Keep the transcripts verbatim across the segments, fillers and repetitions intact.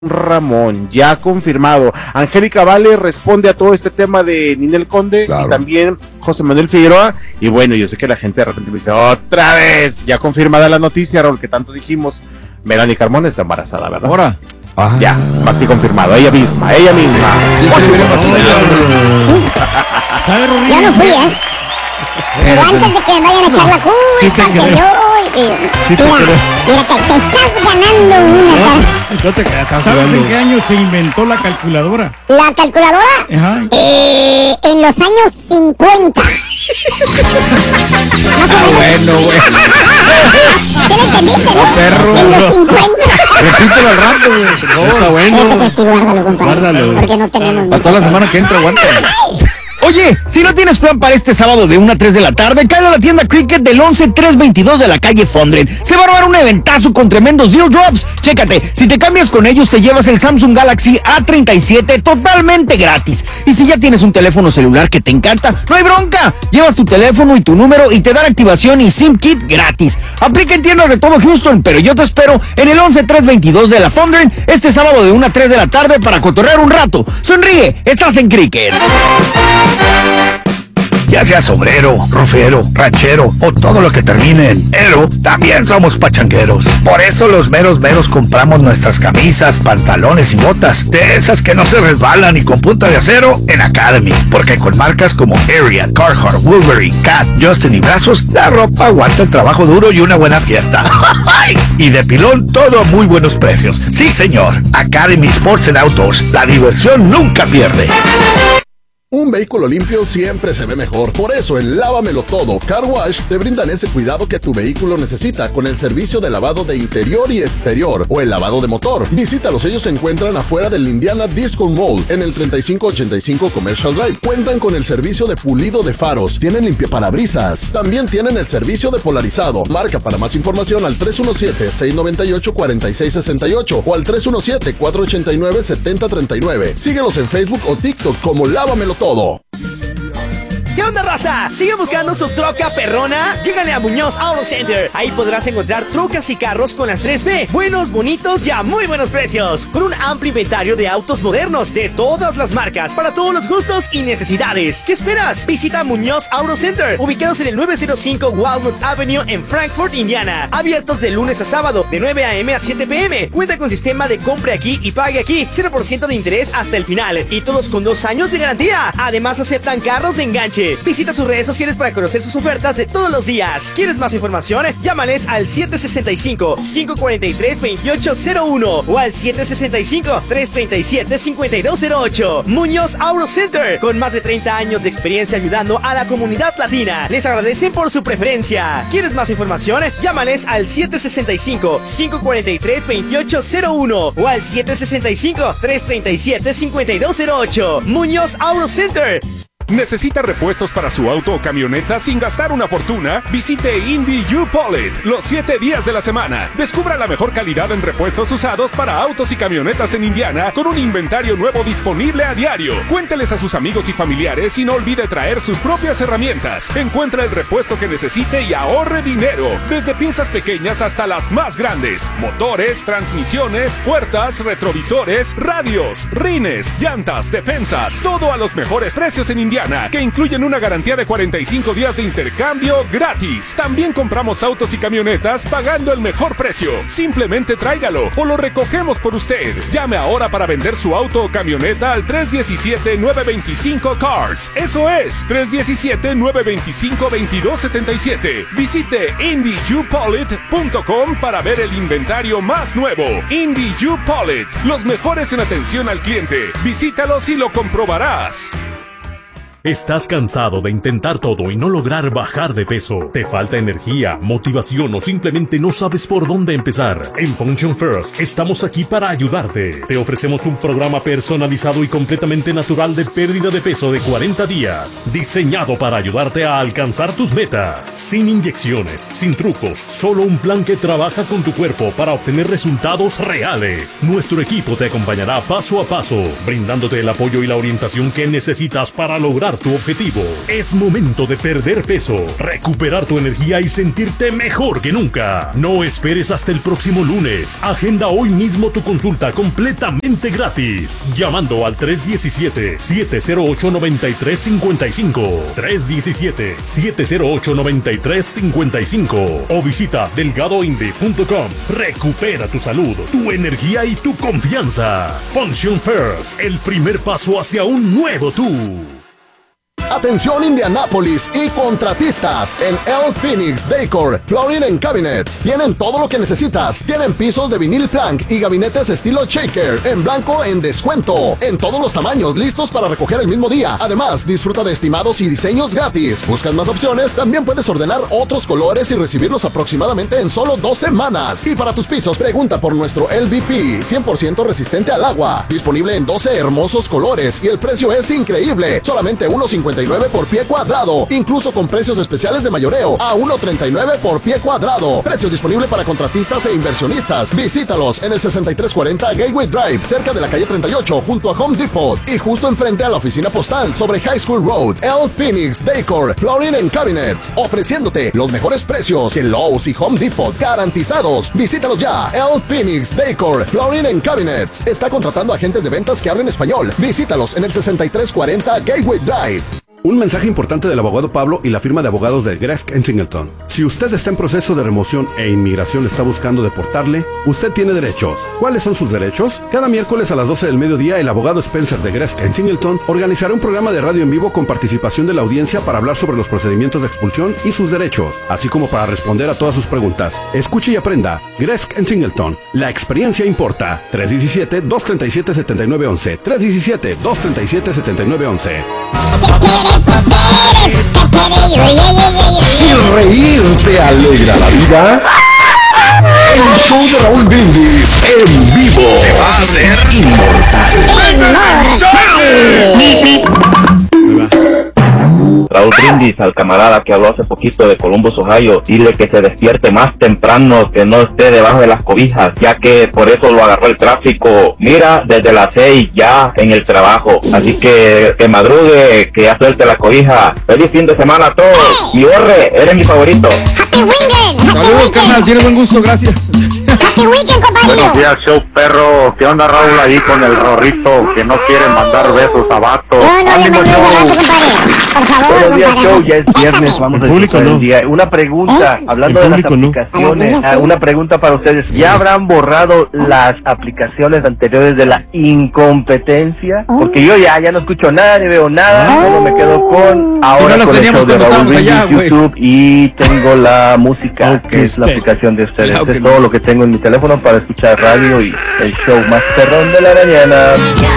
Ramón, ya confirmado. Angélica Vale responde a todo este tema de Ninel Conde, claro. Y también José Manuel Figueroa. Y bueno, yo sé que la gente de repente me dice, otra vez, ya confirmada la noticia, Raúl, que tanto dijimos, Melanie Carmona está embarazada, ¿verdad? Ahora. Ah. Ya, más que confirmado, ella misma, ella misma. ¿Sabe, Rubí? Ya no fui, ¿eh? Pero antes de que me vayan a echar la culpa, sí te que yo... Sí te mira, mira, que te estás ganando una, no, no te quedas. ¿Sabes en qué año se inventó la calculadora? ¿La calculadora? Ajá. Eh, en los años cincuenta. Ah, bueno, güey. ¿Sí lo entendiste, no? Perro. En los cincuenta. Repítelo al rato, güey. No, está bueno. Fíjate que sí, guárdalo, compadre. Guárdalo. Porque no tenemos... Para toda la semana que entra, aguanta. Oye, si no tienes plan para este sábado de una a tres de la tarde, cállate a la tienda Cricket del once tres veintidós de la calle Fondren. Se va a armar un eventazo con tremendos deal drops. Chécate, si te cambias con ellos te llevas el Samsung Galaxy A treinta y siete totalmente gratis. Y si ya tienes un teléfono celular que te encanta, no hay bronca. Llevas tu teléfono y tu número y te dan activación y SIM kit gratis. Aplica en tiendas de todo Houston, pero yo te espero en el once tres veintidós de la Fondren este sábado de una a tres de la tarde para cotorrear un rato. Sonríe, estás en Cricket. Ya sea sombrero, rufero, ranchero o todo lo que termine en ero, también somos pachangueros. Por eso los meros meros compramos nuestras camisas, pantalones y botas, de esas que no se resbalan y con punta de acero, en Academy. Porque con marcas como Ariat, Carhartt, Wolverine, Cat, Justin y Brazos, la ropa aguanta el trabajo duro y una buena fiesta. Y de pilón, todo a muy buenos precios. Sí, señor. Academy Sports and Outdoors, la diversión nunca pierde. Un vehículo limpio siempre se ve mejor. Por eso en Lávamelo Todo Car Wash te brindan ese cuidado que tu vehículo necesita con el servicio de lavado de interior y exterior o el lavado de motor. Visítalos, ellos se encuentran afuera del Indiana Disco Mall en el treinta y cinco ochenta y cinco Commercial Drive. Cuentan con el servicio de pulido de faros, tienen limpiaparabrisas, también tienen el servicio de polarizado. Marca para más información al tres uno siete, seis nueve ocho, cuatro seis seis ocho o al tres uno siete, cuatro ocho nueve, siete cero tres nueve. Síguelos en Facebook o TikTok como Lávamelo Todo. ¿Qué onda, raza? ¿Sigue buscando su troca perrona? Llégale a Muñoz Auto Center. Ahí podrás encontrar trocas y carros con las tres B. Buenos, bonitos y a muy buenos precios. Con un amplio inventario de autos modernos de todas las marcas, para todos los gustos y necesidades. ¿Qué esperas? Visita Muñoz Auto Center, ubicados en el nueve cero cinco Walnut Avenue en Frankfort, Indiana. Abiertos de lunes a sábado, de nueve a eme a siete pe eme. Cuenta con sistema de compre aquí y pague aquí. cero por ciento de interés hasta el final. Y todos con dos años de garantía. Además, aceptan carros de enganche. Visita sus redes sociales para conocer sus ofertas de todos los días. ¿Quieres más información? Llámales al siete seis cinco, cinco cuatro tres, dos ocho cero uno o al siete seis cinco, tres tres siete, cinco dos cero ocho. Muñoz Auto Center, con más de treinta años de experiencia ayudando a la comunidad latina. Les agradecen por su preferencia. ¿Quieres más información? Llámales al siete seis cinco, cinco cuatro tres, dos ocho cero uno o al siete seis cinco, tres tres siete, cinco dos cero ocho. Muñoz Auto Center. ¿Necesita repuestos para su auto o camioneta sin gastar una fortuna? Visite Indy U-Polit los siete días de la semana. Descubra la mejor calidad en repuestos usados para autos y camionetas en Indiana con un inventario nuevo disponible a diario. Cuénteles a sus amigos y familiares y no olvide traer sus propias herramientas. Encuentra el repuesto que necesite y ahorre dinero. Desde piezas pequeñas hasta las más grandes. Motores, transmisiones, puertas, retrovisores, radios, rines, llantas, defensas. Todo a los mejores precios en Indiana, que incluyen una garantía de cuarenta y cinco días de intercambio gratis. También compramos autos y camionetas pagando el mejor precio. Simplemente tráigalo o lo recogemos por usted. Llame ahora para vender su auto o camioneta al tres uno siete, nueve dos cinco Cars. Eso es, tres uno siete, nueve dos cinco, dos dos siete siete. Visite Indy U Polit punto com para ver el inventario más nuevo. Indy U Polit, los mejores en atención al cliente. Visítalos y lo comprobarás. ¿Estás cansado de intentar todo y no lograr bajar de peso? ¿Te falta energía, motivación o simplemente no sabes por dónde empezar? En Function First estamos aquí para ayudarte. Te ofrecemos un programa personalizado y completamente natural de pérdida de peso de cuarenta días, diseñado para ayudarte a alcanzar tus metas. Sin inyecciones, sin trucos, solo un plan que trabaja con tu cuerpo para obtener resultados reales. Nuestro equipo te acompañará paso a paso, brindándote el apoyo y la orientación que necesitas para lograr alcanzar tu objetivo. Es momento de perder peso, recuperar tu energía y sentirte mejor que nunca. No esperes hasta el próximo lunes. Agenda hoy mismo tu consulta completamente gratis, llamando al tres uno siete, siete cero ocho, nueve tres cinco cinco, tres uno siete, siete cero ocho, nueve tres cinco cinco o visita delgado inde punto com. Recupera tu salud, tu energía y tu confianza. Function First, el primer paso hacia un nuevo tú. Atención Indianápolis y contratistas, en El Phoenix Decor Flooring and Cabinets tienen todo lo que necesitas. Tienen pisos de vinil plank y gabinetes estilo shaker en blanco en descuento, en todos los tamaños, listos para recoger el mismo día. Además, disfruta de estimados y diseños gratis. ¿Buscas más opciones? También puedes ordenar otros colores y recibirlos aproximadamente en solo dos semanas. Y para tus pisos, pregunta por nuestro L V P, cien por ciento resistente al agua, disponible en doce hermosos colores y el precio es increíble, solamente uno cincuenta y nueve por pie cuadrado, incluso con precios especiales de mayoreo a uno treinta y nueve por pie cuadrado. Precios disponibles para contratistas e inversionistas. Visítalos en el sesenta y tres cuarenta Gateway Drive, cerca de la calle treinta y ocho, junto a Home Depot, y justo enfrente a la oficina postal sobre High School Road. El Phoenix Decor Flooring and Cabinets, ofreciéndote los mejores precios que Lowe's y Home Depot, garantizados. Visítalos ya. El Phoenix Decor Flooring and Cabinets está contratando agentes de ventas que hablen español. Visítalos en el sesenta y tres cuarenta Gateway Drive. Un mensaje importante del abogado Pablo y la firma de abogados de Gresk and Singleton. Si usted está en proceso de remoción e inmigración está buscando deportarle, usted tiene derechos. ¿Cuáles son sus derechos? Cada miércoles a las doce del mediodía, el abogado Spencer de Gresk and Singleton organizará un programa de radio en vivo con participación de la audiencia para hablar sobre los procedimientos de expulsión y sus derechos, así como para responder a todas sus preguntas. Escuche y aprenda. Gresk and Singleton. La experiencia importa. tres uno siete, dos tres siete, siete nueve uno uno. tres uno siete, dos tres siete, siete nueve uno uno. Si reír te alegra la vida, el show de Raúl Brindis en vivo te va a hacer inmortal. Raúl Brindis, al camarada que habló hace poquito de Columbus, Ohio, dile que se despierte más temprano, que no esté debajo de las cobijas, ya que por eso lo agarró el tráfico. Mira, desde las seis ya en el trabajo, así que que madrugue, que ya suelte la cobija. Feliz fin de semana a todos. Mi Borre, eres mi favorito. Happy Weekend. Saludos, carnal, tiene buen gusto, gracias. Happy Weekend, compadre. Buenos días, show perro. ¿Qué onda, Raúl, ahí con el Rorrito que no quiere mandar besos a vatos? No, no, ¡Ánimo, no, show! no, compadre. Por favor, Buenos días, compadre. show, ya es viernes, vamos a disfrutar el día. Una pregunta, ¿Eh? hablando En de las público, no. aplicaciones, A ver, ah, una pregunta para ustedes. ¿Ya habrán borrado las aplicaciones anteriores de la incompetencia? Porque yo ya, ya no escucho nada, ni veo nada, solo me quedo con ahora no las con el teníamos show de cuando Raúl estábamos allá, Brindis, güey. YouTube, y tengo la música, Aunque que es la usted- aplicación de ustedes. Aunque Es no. todo lo que tengo en mi teléfono para escuchar radio y el show más perrón de la mañana.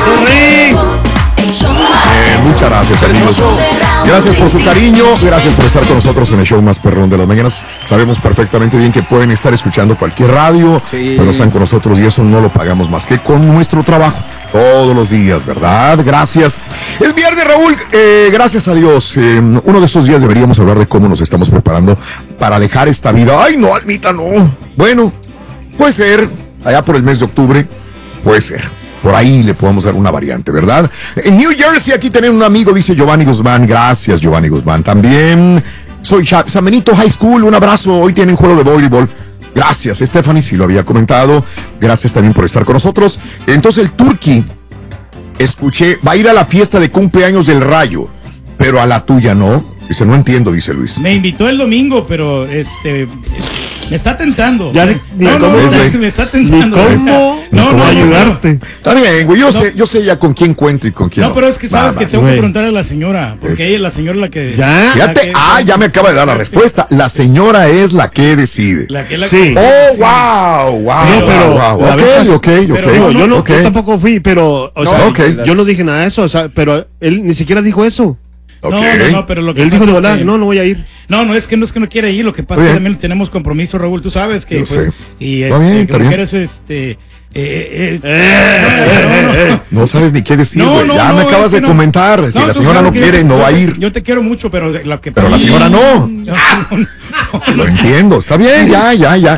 Eh, muchas gracias, amigos. Gracias por su cariño, gracias por estar con nosotros en el show más perrón de las mañanas. Sabemos perfectamente bien que pueden estar escuchando cualquier radio, Sí. pero están con nosotros y eso no lo pagamos más que con nuestro trabajo todos los días, ¿verdad? Gracias. El viernes, Raúl, eh, gracias a Dios. Eh, uno de estos días deberíamos hablar de cómo nos estamos preparando para dejar esta vida. Ay, no, Almita, no. Bueno, puede ser, allá por el mes de octubre, puede ser. Por ahí le podemos dar una variante, ¿verdad? En New Jersey, aquí tenemos un amigo, dice Giovanni Guzmán. Gracias, Giovanni Guzmán. También soy Cha- San Benito High School. Un abrazo. Hoy tienen juego de voleibol. Gracias, Stephanie, si lo había comentado. Gracias también por estar con nosotros. Entonces, el Turqui, escuché, va a ir a la fiesta de cumpleaños del Rayo, pero a la tuya no. Dice, no entiendo, dice Luis. Me invitó el domingo, pero este me está tentando. Ya ni- ni no, no, cómo, no, güey. me está tentando. Ni o sea, cómo- ni no, cómo no, ayudarte. Está bien, güey, yo sé, yo sé ya con quién cuento y con quién No, no. pero es que sabes Va, que va, tengo güey. que preguntarle a la señora, porque Es- ella es la señora la que Ya. la Fíjate, que- ah, ya me acaba de dar la respuesta. La señora es la que decide. La que es la Sí. que- Oh, sí. wow, wow. No, pero wow, la ok, vez- ok, ok. pero Digo, yo, no, ok. yo tampoco fui, pero, o No, sea, ok. yo no dije nada de eso, o sea, pero él ni siquiera dijo eso. Ok. No, no, no, pero lo que Él dijo pasa de es verdad, que- no, no voy a ir. No, no es que no es que no quiere ir, lo que pasa Muy es que bien. también tenemos compromiso, Raúl, tú sabes que Yo pues, sé. y Está este, bien, que está bien. mujeres este eh, eh, eh, no, no, no. No sabes ni qué decir, No, güey. no, ya no, me es acabas que de no. comentar. Si No, la tú señora sabes no que quiere, yo- no va a yo- ir. Yo te quiero mucho, pero lo que Pero pasa la es- señora no. No, no, no, Lo entiendo. Está bien, ya, ya, ya.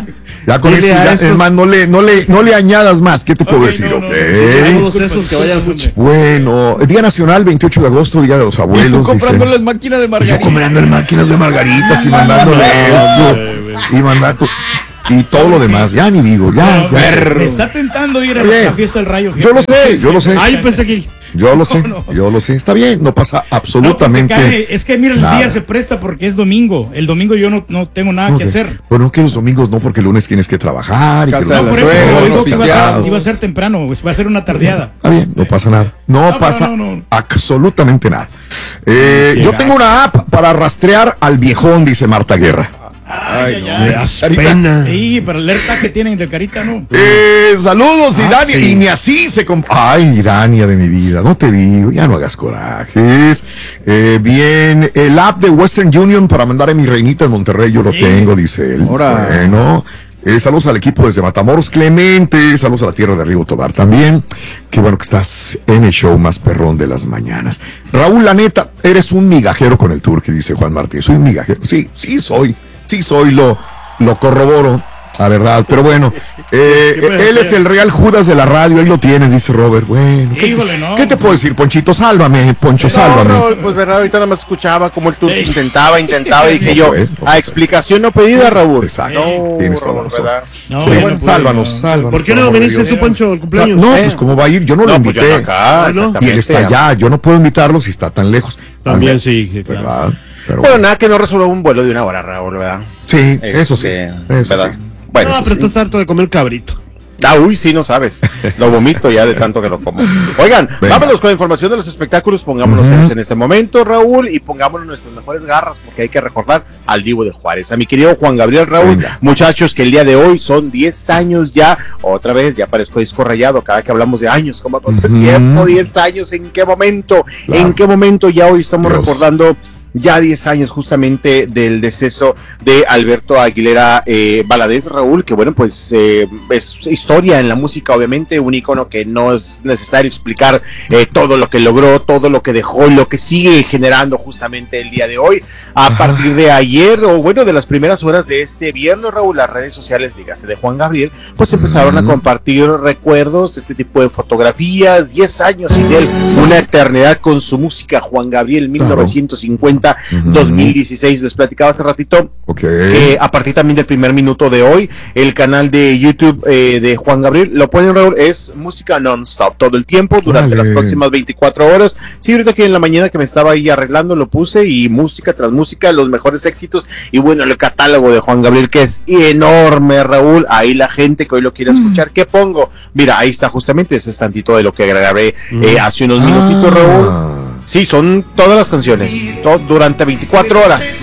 Ya con eso, ya, es más, no le, no, le, no le añadas más. ¿Qué te puedo Ok, decir? no, no, ok. no, Todos esos que vayan mucho. Bueno, Día Nacional, veintiocho de agosto, Día de los Y tú Abuelos. comprándoles máquinas de Yo margarita. comprando en máquinas de margaritas y mandándole esto. Y mandando. Y todo lo demás. Ya ni digo, ya, ya. Me está tentando ir a Oye, la fiesta del Rayo. Yo lo sé, yo lo sé. Ay, pensé que... Yo lo sé, yo lo sé. Está bien, no pasa absolutamente. No, cae, es que mira, el nada. día se presta porque es domingo. El domingo yo no, no tengo nada Ok. que hacer. Bueno, que los domingos no, porque el lunes tienes que trabajar. Y que Casa los de la Por eso, suegra, pero no, digo que iba, a cansado. ser, iba a ser temprano, pues, va a ser una tardeada. Está bien, no pasa nada. No, No, pasa no, no, no. absolutamente nada. Eh, yo Llega. tengo una app para rastrear al viejón, dice Marta Guerra. Ay, ay, Me ay. das Carita. pena. Sí, pero el alerta que tienen del Carita, ¿no? Eh, saludos, Ah, Idania. sí. Y ni así se comp- Ay, Idania de mi vida, no te digo, ya no hagas corajes. Eh, bien, el app de Western Union para mandar a mi reinita en Monterrey, yo lo Sí. tengo, dice él. Ahora. Bueno. Eh, saludos al equipo desde Matamoros, Clemente. Saludos a la tierra de Río Tobar también. Qué bueno que estás en el show más perrón de las mañanas. Raúl, la neta, eres un migajero con el Turqui, dice Juan Martín. Soy un migajero. Sí, sí soy. Sí soy, lo, lo corroboro. La verdad, pero bueno, eh, él es el real Judas de la radio, ahí lo tienes, dice Robert. Bueno, ¿qué, Híjole, no. ¿qué te puedo decir, Ponchito? Sálvame, Poncho, No, sálvame. Raúl, pues verdad, ahorita nada más escuchaba como el turco Ey. intentaba, intentaba, y dije yo, No, no, a no, explicación no pedida, Raúl. Exacto, No, tienes toda la Raúl, razón. ¿verdad? No, Sí, ya bueno, no puedo, sálvanos, no. sálvanos. ¿Por qué por no amor de viniste Dios. tú, Poncho, al Sa- cumpleaños? No, Eh. pues cómo va a ir, yo no, lo No, pues yo invité. no acá, Ah, ¿no? Y él está exactamente. allá, yo no puedo invitarlo si está tan lejos. También sí, claro. ¿Verdad? Pero Bueno, nada que no resuelva un vuelo de una hora, Raúl, ¿verdad? sí, eso sí, Este, eso ¿verdad? sí. Bueno, No, eso pero sí. estás harto de comer cabrito. Ah, uy, sí, no sabes. Lo vomito ya de tanto que lo como. Oigan, Venga. vámonos con la información de los espectáculos. Pongámonos Ujú. serios en este momento, Raúl, y pongámonos nuestras mejores garras, porque hay que recordar al Divo de Juárez. A mi querido Juan Gabriel, Raúl, Venga. muchachos, que el día de hoy son diez años ya. Otra vez, ya parezco disco rayado. Cada que hablamos de años, ¿cómo pasa el Ujú. tiempo? diez años, ¿en qué momento? Claro. ¿En qué momento ya hoy estamos Dios. recordando? Ya diez años justamente del deceso de Alberto Aguilera eh, Valadez, Raúl, que bueno, pues eh, es historia en la música, obviamente, un ícono que no es necesario explicar eh, todo lo que logró, todo lo que dejó, lo que sigue generando justamente el día de hoy. A Ajá. partir de ayer, o bueno, de las primeras horas de este viernes, Raúl, las redes sociales, dígase de Juan Gabriel, pues empezaron a Ujú. compartir recuerdos, este tipo de fotografías, diez años sin él, una eternidad con su música, Juan Gabriel, mil novecientos cincuenta. Ujú. dos mil dieciséis, les platicaba hace ratito Ok. que a partir también del primer minuto de hoy, el canal de YouTube eh, de Juan Gabriel, lo ponen, Raúl, es música non-stop, todo el tiempo, durante Órale. las próximas veinticuatro horas. Sí, ahorita que en la mañana que me estaba ahí arreglando lo puse, y música tras música, los mejores éxitos, y bueno, el catálogo de Juan Gabriel, que es enorme, Raúl. Ahí la gente que hoy lo quiere escuchar, ¿qué pongo? Mira, ahí está justamente, ese es tantito de lo que grabé eh, hace unos minutitos, Raúl. Ah, Sí, son todas las canciones, to- durante veinticuatro horas.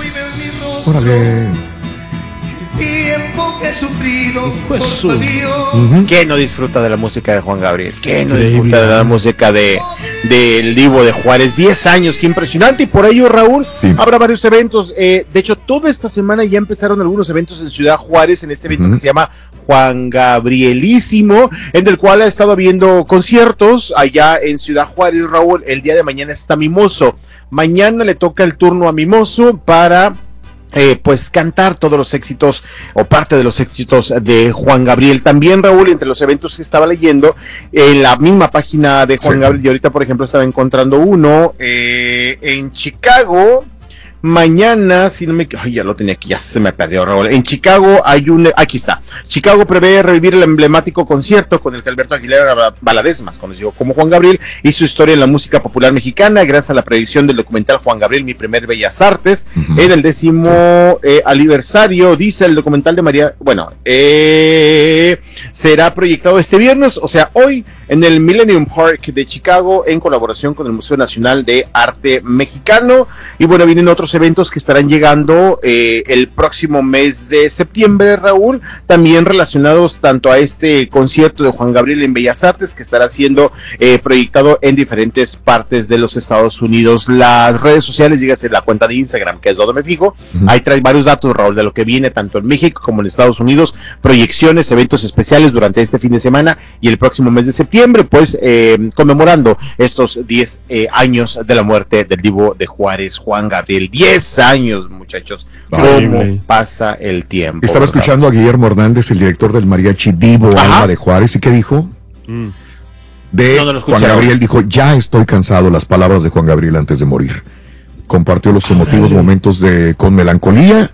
órale. Tiempo que he sufrido por Pues, tu envío. Ujú. ¿Quién no disfruta de la música de Juan Gabriel? ¿Quién no Increíble. disfruta de la música de del Divo de Juárez? diez años, qué impresionante. Y por ello, Raúl, Sí. habrá varios eventos. Eh, de hecho, toda esta semana ya empezaron algunos eventos en Ciudad Juárez, en este evento Ujú. que se llama Juan Gabrielísimo, en el cual ha estado habiendo conciertos allá en Ciudad Juárez, Raúl. El día de mañana está Mimoso. Mañana le toca el turno a Mimoso para Eh, pues cantar todos los éxitos o parte de los éxitos de Juan Gabriel. También, Raúl, entre los eventos que estaba leyendo en la misma página de Juan Sí. Gabriel, y ahorita por ejemplo estaba encontrando uno eh, en Chicago. Mañana, si no me... Ay, ya lo tenía aquí, ya se me perdió, Raúl. En Chicago hay un... Aquí está. Chicago prevé revivir el emblemático concierto con el que Alberto Aguilera Valadez, más conocido como Juan Gabriel, y su historia en la música popular mexicana, gracias a la predicción del documental Juan Gabriel, mi primer Bellas Artes, Ujú. en el décimo eh, aniversario, dice el documental de María... Bueno, eh, será proyectado este viernes, o sea, hoy, en el Millennium Park de Chicago, en colaboración con el Museo Nacional de Arte Mexicano. Y bueno, vienen otros eventos que estarán llegando eh, el próximo mes de septiembre, Raúl, también relacionados tanto a este concierto de Juan Gabriel en Bellas Artes, que estará siendo eh, proyectado en diferentes partes de los Estados Unidos. Las redes sociales, dígase la cuenta de Instagram, que es donde me fijo, ahí trae varios datos, Raúl, de lo que viene tanto en México como en Estados Unidos, proyecciones, eventos especiales especiales durante este fin de semana y el próximo mes de septiembre, pues eh, conmemorando estos diez eh, años de la muerte del Divo de Juárez, Juan Gabriel. diez años, muchachos. ¿Cómo pasa el tiempo? Estaba ¿verdad? escuchando a Guillermo Hernández, el director del mariachi Divo, Ajá. Alma de Juárez, ¿y qué dijo? Mm. De No, no lo Juan escuché. Gabriel, dijo, ya estoy cansado, las palabras de Juan Gabriel antes de morir. Compartió los emotivos momentos de con melancolía,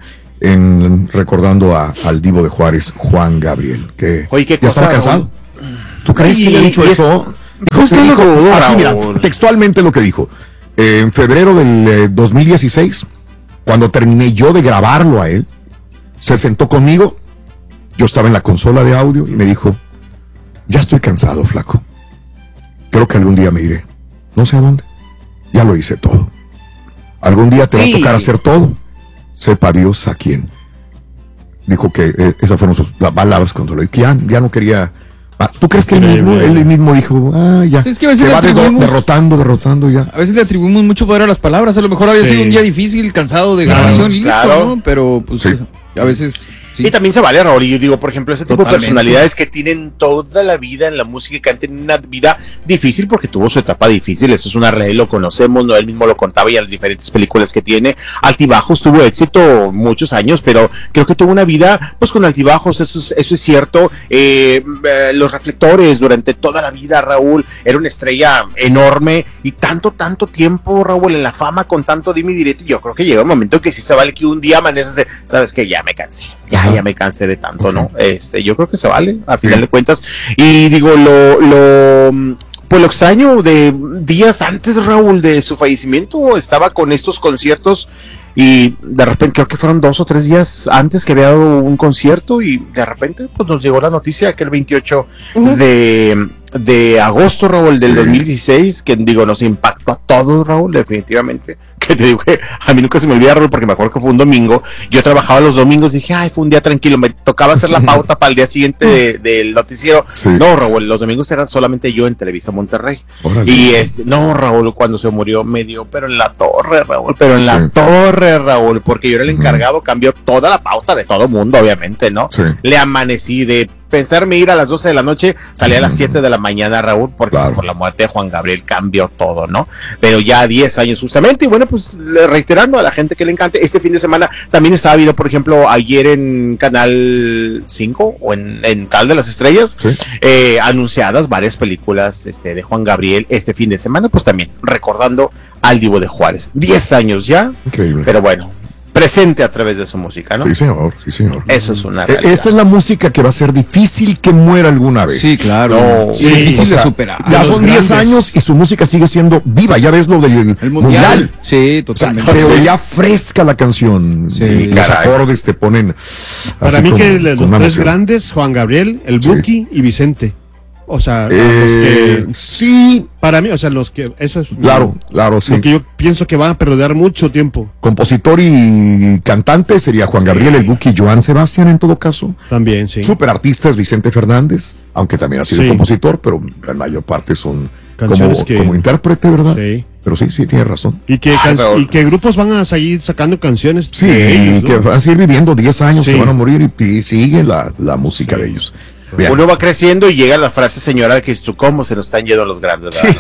en recordando a, al Divo de Juárez, Juan Gabriel, que Oye, ¿qué ya cosa, estaba cansado. ¿Tú crees Oye, que haya dicho y es- eso? Dijo, Justo dijo lo dudo, así, mira, Raúl. textualmente lo que dijo. Eh, en febrero del eh, dos mil dieciséis, cuando terminé yo de grabarlo a él, se sentó conmigo, yo estaba en la consola de audio y me dijo, ya estoy cansado, flaco. Creo que algún día me iré. No sé a dónde. Ya lo hice todo. Algún día te Sí. va a tocar hacer todo. Sepa Dios a quién. Dijo que eh, esas fueron sus palabras cuando lo que ya, ya no quería. Ah, ¿tú crees que él mismo, él mismo dijo, ah, ya, Sí, es que a veces se le va de- atribuimos- derrotando, derrotando ya? A veces le atribuimos mucho poder a las palabras. A lo mejor había Sí. sido un día difícil, cansado de Claro, grabación y listo, claro. ¿no? Pero pues a veces. Sí. Y también se vale, Raúl, y yo digo, por ejemplo, ese tipo Totalmente. de personalidades que tienen toda la vida en la música y que han tenido una vida difícil porque tuvo su etapa difícil, eso es una realidad, lo conocemos, no él mismo lo contaba y en las diferentes películas que tiene, altibajos, tuvo éxito muchos años, pero creo que tuvo una vida pues con altibajos, eso es, eso es cierto, eh, eh, los reflectores durante toda la vida, Raúl, era una estrella enorme y tanto, tanto tiempo, Raúl, en la fama con tanto dime y direte, yo creo que llega un momento que sí se vale que un día amanece, sabes que ya me cansé, ya, ya me cansé de tanto, okay. ¿no? Este, yo creo que se vale, a final sí. de cuentas. Y digo, lo, lo, pues lo extraño de días antes, Raúl, de su fallecimiento, estaba con estos conciertos y de repente creo que fueron dos o tres días antes que había dado un concierto y de repente pues nos llegó la noticia que el veintiocho uh-huh. de, de agosto, Raúl, del sí. dos mil dieciséis, que digo, nos impactó a todos, Raúl, definitivamente. Que te digo que a mí nunca se me olvida, Raúl, porque me acuerdo que fue un domingo, yo trabajaba los domingos y dije, ay, fue un día tranquilo, me tocaba hacer la pauta para el día siguiente de, del noticiero. Sí. No, Raúl, los domingos eran solamente yo en Televisa Monterrey. Órale. Y este, no, Raúl, cuando se murió me dio, pero en la torre, Raúl, pero en sí. la torre, Raúl, porque yo era el encargado, cambió toda la pauta de todo mundo, obviamente, ¿no? Sí. Le amanecí de pensarme ir a las doce de la noche, salí a las siete de la mañana, Raúl, porque claro. por la muerte de Juan Gabriel cambió todo, ¿no? Pero ya diez años justamente, y bueno, pues reiterando a la gente que le encante, este fin de semana también estaba viendo, por ejemplo, ayer en Canal cinco o en, en Canal de las Estrellas, sí. eh, anunciadas varias películas este, de Juan Gabriel este fin de semana, pues también recordando al Divo de Juárez. diez años ya, increíble. Pero bueno, presente a través de su música, ¿no? Sí, señor, sí, señor. Eso es una realidad. Esa es la música que va a ser difícil que muera alguna vez. Sí, claro. No, sí, sí, difícil o sea, de superar. Ya son diez años y su música sigue siendo viva. Ya ves lo del el mundial. mundial. Sí, totalmente. O sea, pero sí. ya fresca la canción. Sí, los caray. acordes te ponen. Para mí, como, que los tres emoción. grandes, Juan Gabriel, el Buki sí. y Vicente. O sea, eh, los que, sí. Para mí, o sea, los que, eso es. Claro, claro, sí. Lo que yo pienso que van a perder mucho tiempo. Compositor y cantante sería Juan Gabriel, sí. el Buki, Joan Sebastián en todo caso. También, sí. Super artista es Vicente Fernández, aunque también ha sido sí. compositor, pero la mayor parte son como, que... como intérprete, ¿verdad? Sí. Pero sí, sí, tiene razón. Y que, can... y que grupos van a seguir sacando canciones. Sí, de ellos, ¿no? Que van a seguir viviendo diez años, sí. se van a morir y, y sigue la, la música sí. de ellos. Bien. Uno va creciendo y llega la frase, señora, que es tú, ¿cómo se nos están yendo los grandes? Sí.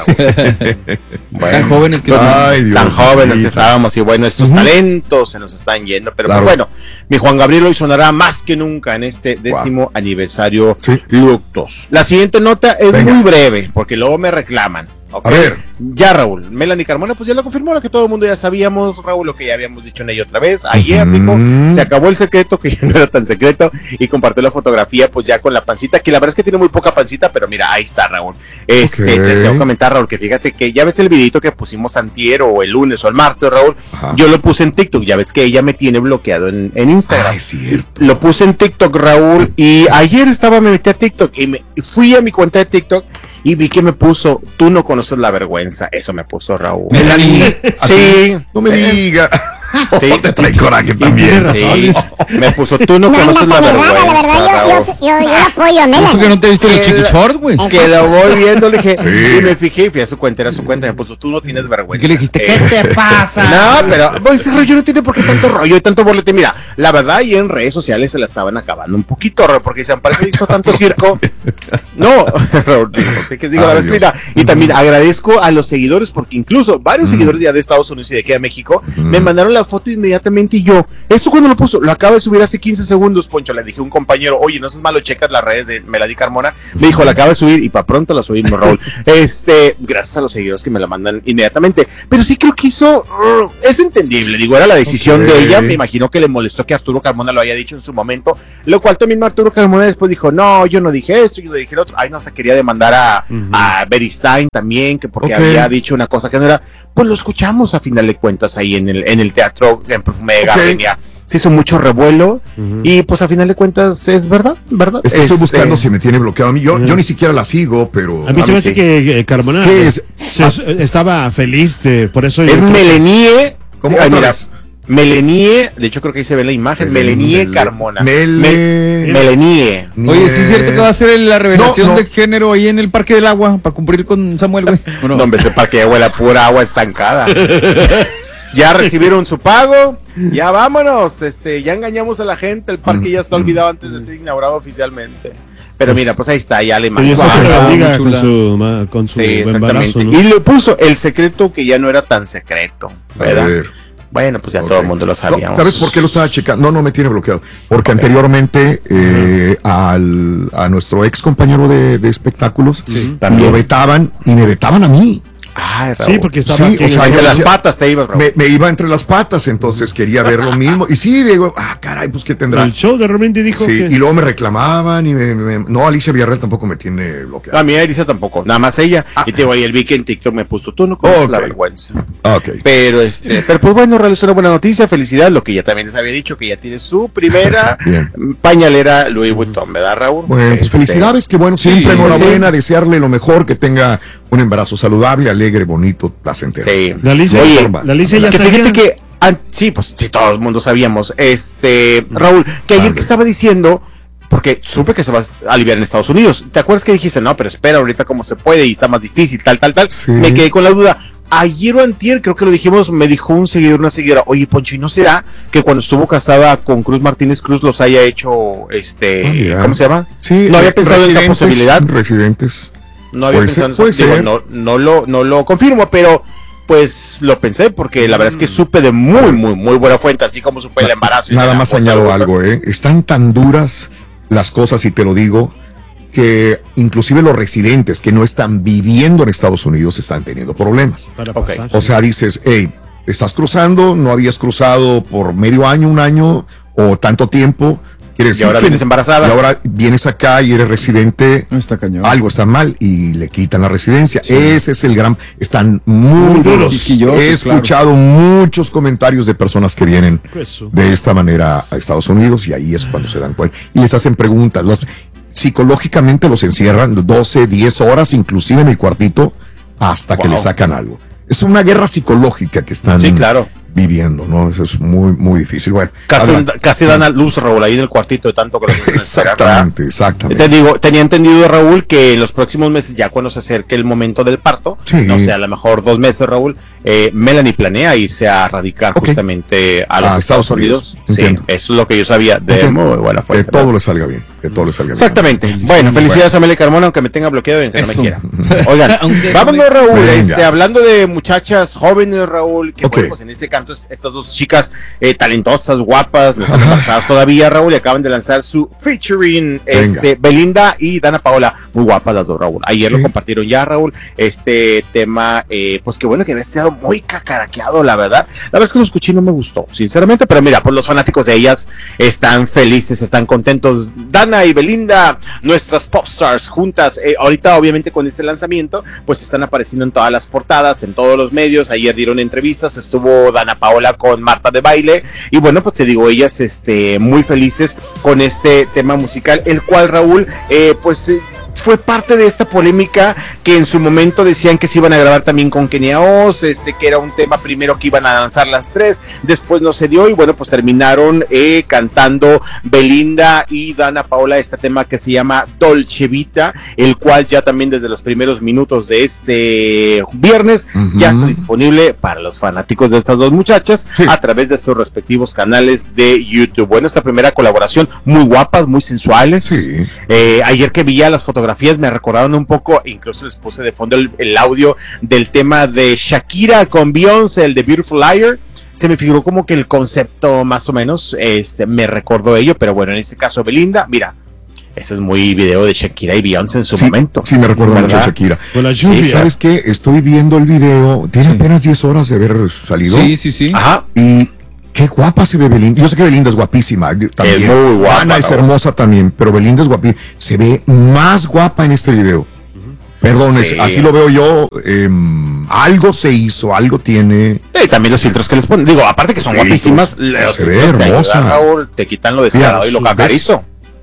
Bueno, tan jóvenes que, Ay, Dios tan jóvenes que estábamos y bueno, estos uh-huh. talentos se nos están yendo, pero claro. bueno, mi Juan Gabriel hoy sonará más que nunca en este décimo wow. aniversario sí. luctuoso. La siguiente nota es Venga. muy breve, porque luego me reclaman. Okay. A ver. Ya, Raúl, Melanie Carmona pues ya lo confirmó, lo que todo el mundo ya sabíamos, Raúl, lo que ya habíamos dicho en ella otra vez, ayer, uh-huh. dijo, se acabó el secreto, que ya no era tan secreto, y compartió la fotografía pues ya con la pancita, que la verdad es que tiene muy poca pancita, pero mira, ahí está, Raúl. Este, okay. Les tengo que comentar, Raúl, que fíjate que ya ves el videito que pusimos antier o el lunes o el martes, Raúl, Ajá. yo lo puse en TikTok, ya ves que ella me tiene bloqueado en, en Instagram. Ah, es cierto. Lo puse en TikTok, Raúl, y ayer estaba, me metí a TikTok, y me fui a mi cuenta de TikTok, y vi que me puso, tú no conoces la vergüenza. Eso me puso Raúl. Melanie. Sí. No me diga. Sí. Te trae coraje también. Sí. Me puso, tú no, no conoces la vergüenza. La verdad, yo, yo, yo, yo apoyo a Melanie. ¿Eso que no te viste el chiqui short, güey? Que lo voy viendo, le dije, Sí. y me fijé, y fui a su cuenta, era su cuenta, me puso, tú no tienes vergüenza. ¿Qué le dijiste? ¿Qué Eh, te pasa? No, pero pues, ese rollo no tiene por qué tanto rollo y tanto bolete. Mira, la verdad, ahí en redes sociales se la estaban acabando un poquito, porque se han parecido tanto circo. No, sé que digo, la verdad, mira, y también agradezco a los seguidores, porque incluso varios mm. seguidores ya de Estados Unidos y de aquí a México mm. me mandaron la foto inmediatamente y yo, ¿esto cuando lo puso? Lo acabo de subir hace quince segundos, Poncho, le dije a un compañero, oye, no seas malo, checas las redes de Melanie Carmona, me dijo, la acabo de subir y para pronto la subimos, Raúl. Este, gracias a los seguidores que me la mandan inmediatamente, pero sí creo que hizo, uh, es entendible, digo, era la decisión okay. de ella, me imagino que le molestó que Arturo Carmona lo haya dicho en su momento, lo cual también Arturo Carmona después dijo, no, yo no dije esto, yo no dije lo otro, ay, no, hasta quería demandar a, uh-huh. a Beristain también, que porque okay. había dicho una cosa que no era, pues lo escuchamos a final de cuentas ahí en el, en el teatro, en Perfume de okay. Gardenia. Se hizo mucho revuelo uh-huh. y pues a final de cuentas es verdad, ¿verdad? Es que este... estoy buscando si me tiene bloqueado a mí. Yo, uh-huh. yo ni siquiera la sigo, pero... A mí a se me hace sí. que eh, Carmona ¿Qué es? Se, ah. estaba feliz, de, por eso... Es Melanie... ¿Cómo Ay, otra mira, vez? Melanie, de hecho creo que ahí se ve la imagen, Melanie Mel, Carmona. Mel, Mel, Melanie. Oye, ¿sí es cierto que va a ser la revelación no, no. de género ahí en el Parque del Agua para cumplir con Samuel, güey? No, no, en vez de Parque de Agua, la pura agua estancada. Ya recibieron su pago, ya vámonos, este, ya engañamos a la gente, el parque ya está olvidado antes de ser inaugurado oficialmente. Pero mira, pues ahí está, ya le imagen. Wow, con su, con su sí, embarazo, ¿no? Y le puso el secreto que ya no era tan secreto, ¿verdad? Bueno, pues ya okay. todo el mundo lo sabíamos. No, ¿sabes por qué lo estaba checando? No, no me tiene bloqueado. Porque okay. anteriormente eh, al, a nuestro ex compañero de, de espectáculos sí. lo vetaban y me vetaban a mí. Ah, sí, porque estaba sí, o sea, entre las patas te ibas, me, me iba entre las patas, entonces quería ver lo mismo. Y sí, digo, ah, caray, pues ¿qué tendrá? El show de repente dijo sí, que... y luego me reclamaban y me, me, no, Alicia Villarreal tampoco me tiene bloqueado. A mí Alicia tampoco, nada más ella. Ah. Y te voy, el vi que en TikTok me puso, tú no conoces okay. la vergüenza. Ok. Pero, este, pero pues bueno, realizó una buena noticia, felicidad, lo que ya también les había dicho, que ya tiene su primera pañalera Louis Vuitton, ¿verdad, Raúl? Bueno, pues este... felicidades, que bueno, siempre sí, enhorabuena, sí. desearle lo mejor, que tenga un embarazo saludable, alegre, bonito, placentero. Sí. La Alicia, Oye, la Alicia ya que sabía. Fíjate que, ah, sí, pues sí, todo el mundo sabíamos, este, Raúl, que ayer que estaba diciendo, porque supe que se va a aliviar en Estados Unidos, ¿te acuerdas que dijiste, no, pero espera ahorita cómo se puede y está más difícil, tal, tal, tal? Sí. Me quedé con la duda. Ayer o antier, creo que lo dijimos, me dijo un seguidor, una seguidora, oye, Poncho, ¿y no será que cuando estuvo casada con Cruz Martínez Cruz los haya hecho, este, ah, ¿cómo se llama? Sí, no había pensado en esa posibilidad. Residentes. No había pensado en eso. Digo, no, no, lo, no lo confirmo, pero pues lo pensé porque la verdad es que supe de muy, muy, muy buena fuente, así como supe el embarazo. Nada más añado algo, ¿eh? Están tan duras las cosas, y te lo digo, que inclusive los residentes que no están viviendo en Estados Unidos están teniendo problemas. Okay. O sea, dices, hey, estás cruzando, no habías cruzado por medio año, un año o tanto tiempo. Y ahora vienes embarazada. Y ahora vienes acá y eres residente. No está cañón. Algo está mal y le quitan la residencia. Sí. Ese es el gran... Están muy, muy duros. He escuchado claro. muchos comentarios de personas que vienen Eso. de esta manera a Estados Unidos y ahí es cuando se dan cuenta. Y les hacen preguntas. Los, psicológicamente los encierran doce, diez horas, inclusive en el cuartito, hasta wow. que le sacan algo. Es una guerra psicológica que están... Sí, claro. viviendo, ¿no? Eso es muy, muy difícil. Bueno, casi, casi dan a luz, Raúl, ahí en el cuartito de tanto que lo Exactamente, exactamente. Te digo, tenía entendido, Raúl, que en los próximos meses, ya cuando se acerque el momento del parto, sí. no sé, a lo mejor dos meses, Raúl, eh, Melanie planea irse a radicar okay. justamente a los ah, Estados Unidos. Unidos. Sí, eso es lo que yo sabía de Entiendo. muy buena fuente. Que todo ¿verdad? le salga bien, que todo le salga Exactamente. bien. Exactamente. Bueno, felicidades bueno. a Melanie Carmona, aunque me tenga bloqueado y aunque eso. no me quiera. Oigan, vámonos, Raúl, este, hablando de muchachas jóvenes, Raúl, que okay. bueno, pues en este canto, estas dos chicas eh, talentosas, guapas, no están embarazadas todavía, Raúl, y acaban de lanzar su featuring, este, Belinda y Dana Paola, muy guapas las dos, Raúl. Ayer sí. lo compartieron ya, Raúl, este tema, eh, pues qué bueno que había estado muy cacaraqueado, la verdad. La verdad es que lo escuché y no me gustó, sinceramente, pero mira, pues los fanáticos de ellas están felices, están contentos. Dana y Belinda, nuestras popstars juntas, eh, ahorita obviamente con este lanzamiento, pues están apareciendo en todas las portadas, en todos los medios. Ayer dieron entrevistas, estuvo Dana Paola con Marta de Baile, y bueno, pues te digo, ellas este, muy felices con este tema musical, el cual, Raúl, eh, pues eh, fue parte de esta polémica que en su momento decían que se iban a grabar también con Kenia Oz, este, que era un tema primero que iban a lanzar las tres, después no se dio y bueno, pues terminaron eh, cantando Belinda y Dana Paola este tema que se llama Dolce Vita, el cual ya también desde los primeros minutos de este viernes uh-huh. ya está disponible para los fanáticos de estas dos muchachas sí. a través de sus respectivos canales de YouTube. Bueno, esta primera colaboración muy guapas, muy sensuales. Sí. Eh, ayer que vi ya las fotografías me recordaron un poco, incluso les puse de fondo el, el audio del tema de Shakira con Beyoncé, el de Beautiful Liar. Se me figuró como que el concepto más o menos este, me recordó ello, pero bueno, en este caso Belinda, mira, ese es muy video de Shakira y Beyoncé en su sí, momento. Sí, me recuerda mucho a Shakira. Con la lluvia. Sí, ¿sabes qué? Estoy viendo el video, tiene sí. apenas diez horas de haber salido. Sí, sí, sí. Ajá. Y qué guapa se ve Belinda. Yo sé que Belinda es guapísima también. Es muy guapa. Ana es hermosa también, pero Belinda es guapísima. Se ve más guapa en este video. Uh-huh. Perdón, sí. es, así lo veo yo. Eh, algo se hizo, algo tiene. Y también los filtros que les ponen. Digo, aparte que son sí, guapísimas. Los se ve hermosa. Te, ayudan, Raúl, te quitan lo descarado y lo cacarizo.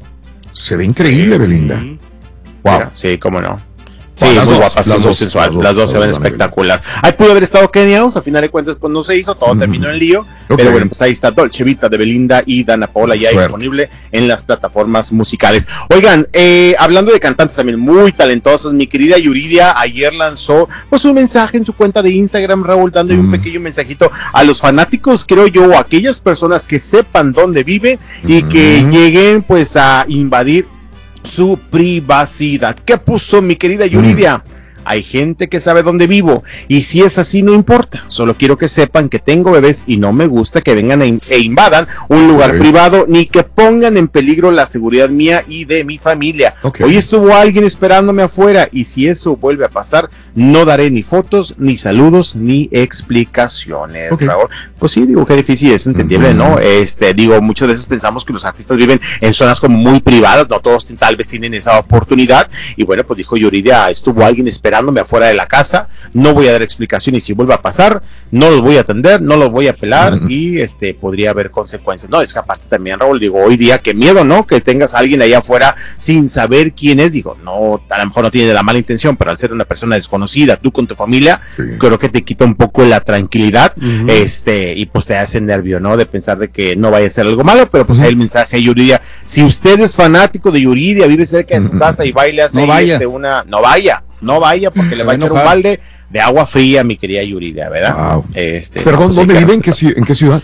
Se ve increíble, sí. Belinda. Wow. Mira, sí, cómo no. Sí, wow, muy guapas, las, dos, sensual. las, dos, las dos se ven espectacular. Ahí pudo haber estado Kenia Oz, a final de cuentas pues no se hizo, todo uh-huh. terminó en lío, okay. pero bueno, pues ahí está Dolce Vita de Belinda y Dana Paola ya Suerte. disponible en las plataformas musicales. Oigan, eh, hablando de cantantes también muy talentosos, mi querida Yuridia ayer lanzó pues un mensaje en su cuenta de Instagram, Raúl, dando uh-huh. un pequeño mensajito a los fanáticos, creo yo, o aquellas personas que sepan dónde vive uh-huh. y que lleguen pues a invadir su privacidad. ¿Qué puso mi querida Yuridia? Mm. Hay gente que sabe dónde vivo y si es así no importa, solo quiero que sepan que tengo bebés y no me gusta que vengan e, e invadan un lugar okay. privado ni que pongan en peligro la seguridad mía y de mi familia. Okay. Hoy estuvo alguien esperándome afuera y si eso vuelve a pasar no daré ni fotos, ni saludos, ni explicaciones. Okay. Raúl. Pues sí, digo que difícil, es entendible, uh-huh. ¿no? Este, digo, muchas veces pensamos que los artistas viven en zonas como muy privadas, no todos tal vez tienen esa oportunidad y bueno, pues dijo Yuridia, estuvo alguien esperando afuera de la casa, no voy a dar explicación y si vuelve a pasar, no los voy a atender, no los voy a pelar uh-huh. y este podría haber consecuencias. No, es que aparte también, Raúl, digo, hoy día qué miedo, ¿no? Que tengas a alguien allá afuera sin saber quién es, digo, no, a lo mejor no tiene la mala intención, pero al ser una persona desconocida, tú con tu familia, sí. creo que te quita un poco la tranquilidad, uh-huh. este, y pues te hace nervio, ¿no? De pensar de que no vaya a ser algo malo, pero pues uh-huh. ahí el mensaje de Yuridia, si usted es fanático de Yuridia, vive cerca de su uh-huh. casa y baila, no vaya. Este, una, no vaya. No vaya porque le va a echar un balde de agua fría, mi querida Yuridia, ¿verdad? Wow. Este, Perdón, ¿dónde vive? ¿En qué, ¿En qué ciudad?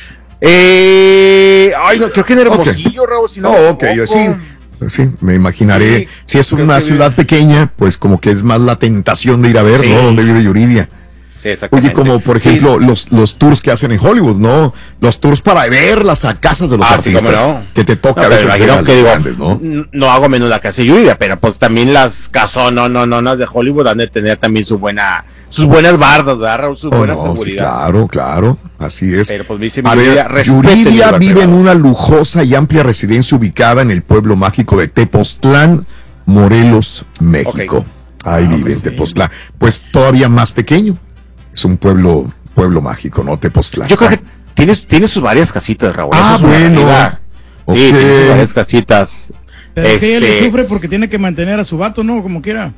Eh, ay, no, creo que en Hermosillo, okay. Raúl. Si no oh, ok, yo sí. Sí, me imaginaré. Sí, si es una ciudad vive. pequeña, pues como que es más la tentación de ir a ver, sí. ¿no? ¿Dónde vive Yuridia? Sí, exactamente. Oye, como por ejemplo sí. los, los tours que hacen en Hollywood, ¿no? Los tours para ver las casas de los ah, artistas. Sí, no. Que te toca no, a veces ver que digo, grandes, ¿no? No hago menos la casa de Yuridia, pero pues también las casonas, no, no, no, de Hollywood han de tener también su buena, sus buenas bardas, ¿verdad, Raúl? Su oh, buena no, seguridad. Sí, claro, claro, así es. Pero pues dice a Yuridia, ver, Yuridia vive privado. en una lujosa y amplia residencia ubicada en el pueblo mágico de Tepoztlán, Morelos, México. Okay. Ahí ah, vive en Tepoztlán. Pues todavía más pequeño. Es un pueblo, pueblo mágico, ¿no? Tepoztlán. Yo creo que tiene, tiene sus varias casitas, Raúl. Ah, bueno. Okay. Sí, tiene sus varias casitas. Pero este... es que ella le sufre porque tiene que mantener a su vato, ¿no? Como quiera.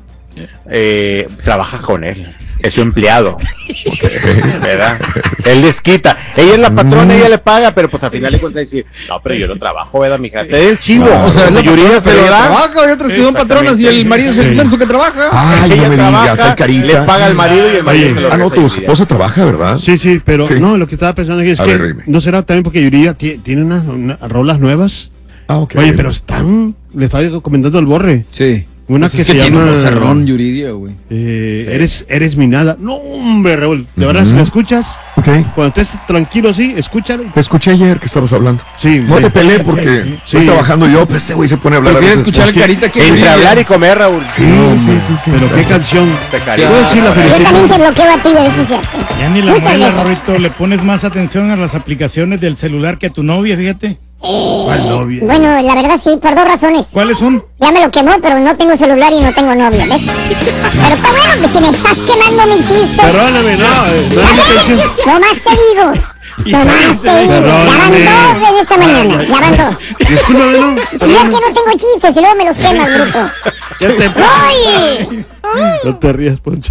Eh, trabaja con él. Es su empleado. ¿Verdad? Él les quita. Ella es la patrona, mm. ella le paga, pero pues al final le cuenta decir, no, pero yo no trabajo, ¿verdad, mija? Te da el chivo. No, o sea, la Yuridia se lo da. Trabaja, y otras que son patronas y el marido sí. es el menso que trabaja. Ah, no me trabaja, digas, hay carita. Le paga al marido y el marido Oye, se lo Ah, no, tu esposa trabaja, ¿verdad? Sí, sí, pero sí. no, lo que estaba pensando es A que ver, no será también porque Yuridia t- tiene unas una, rolas nuevas. Ah, ok. Oye, pero están, le estaba comentando al Borre. Sí. Una pues que, es que se tiene llama un cerrón, Yuridia, güey. Eh, sí. eres, eres mi nada. No, hombre, Raúl. De uh-huh. verdad, si la escuchas, okay. cuando estés tranquilo así, escúchala. Te escuché ayer que estabas hablando. Sí. No sí. te peleé porque sí. estoy sí. trabajando yo, pero este güey se pone a hablar a veces. escuchar el carita que entre hablar y comer, Raúl. Sí, no, sí, sí, sí. Pero qué canción. Puedo decir la felicidad. Yo también te bloqueo a ti, de eso es cierto. Ya ni la muela, Rorrito, le pones más atención a las aplicaciones del celular que a tu novia, fíjate. ¿Cuál novia? Bueno, la verdad sí, por dos razones. ¿Cuáles son? Ya me lo quemó, pero no tengo celular y no tengo novia, ¿ves? Pero está bueno que si me estás quemando mi chiste. Perdóname, no, no es mi intención. Nomás te digo. Nomás te digo. Ya van dos en esta mañana, ya van dos. Discúlpame, no. Si es que no tengo chistes y luego me los quemas, bruto. ¡Ay! No te rías, Poncho.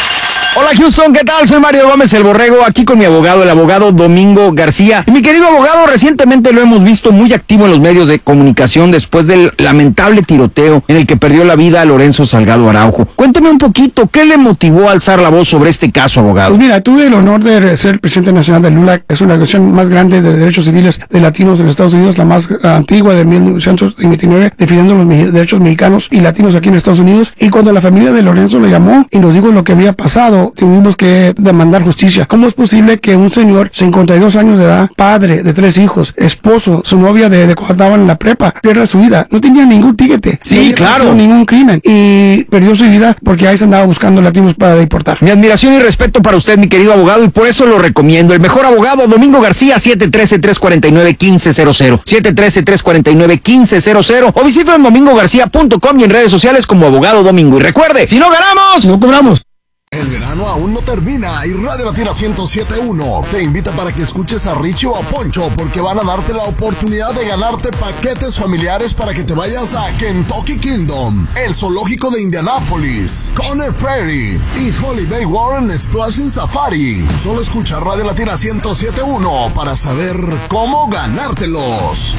Hola Houston, ¿qué tal? Soy Mario Gómez el Borrego, aquí con mi abogado, el abogado Domingo García. Y mi querido abogado, recientemente lo hemos visto muy activo en los medios de comunicación después del lamentable tiroteo en el que perdió la vida a Lorenzo Salgado Araujo. Cuénteme un poquito, ¿qué le motivó a alzar la voz sobre este caso, abogado? Pues mira, tuve el honor de ser presidente nacional del L U L A C, es una organización más grande de derechos civiles de latinos en Estados Unidos, la más antigua de mil novecientos veintinueve, defendiendo los me- derechos mexicanos y latinos aquí en Estados Unidos. Y cuando la familia de Lorenzo lo llamó y nos dijo lo que había pasado, tuvimos que demandar justicia. ¿Cómo es posible que un señor, cincuenta y dos años de edad, padre de tres hijos, esposo, su novia de, de cuando estaban en la prepa, pierda su vida? No tenía ningún tiquete. Sí, no había claro. cometido ningún crimen. Y perdió su vida porque ahí se andaba buscando latinos para deportar. Mi admiración y respeto para usted, mi querido abogado, y por eso lo recomiendo. El mejor abogado, Domingo García, siete uno tres, tres cuatro nueve, uno cinco cero cero. siete uno tres, tres cuatro nueve, uno cinco cero cero. O visítalo en domingo garcía punto com y en redes sociales como Abogado Domingo. Y recuerde, si no ganamos, no cobramos. El verano aún no termina y Radio Latina ciento siete punto uno te invita para que escuches a Richie o a Poncho porque van a darte la oportunidad de ganarte paquetes familiares para que te vayas a Kentucky Kingdom, el zoológico de Indianápolis, Conner Prairie y Holiday Warren Splashing Safari. Solo escucha Radio Latina ciento siete punto uno para saber cómo ganártelos.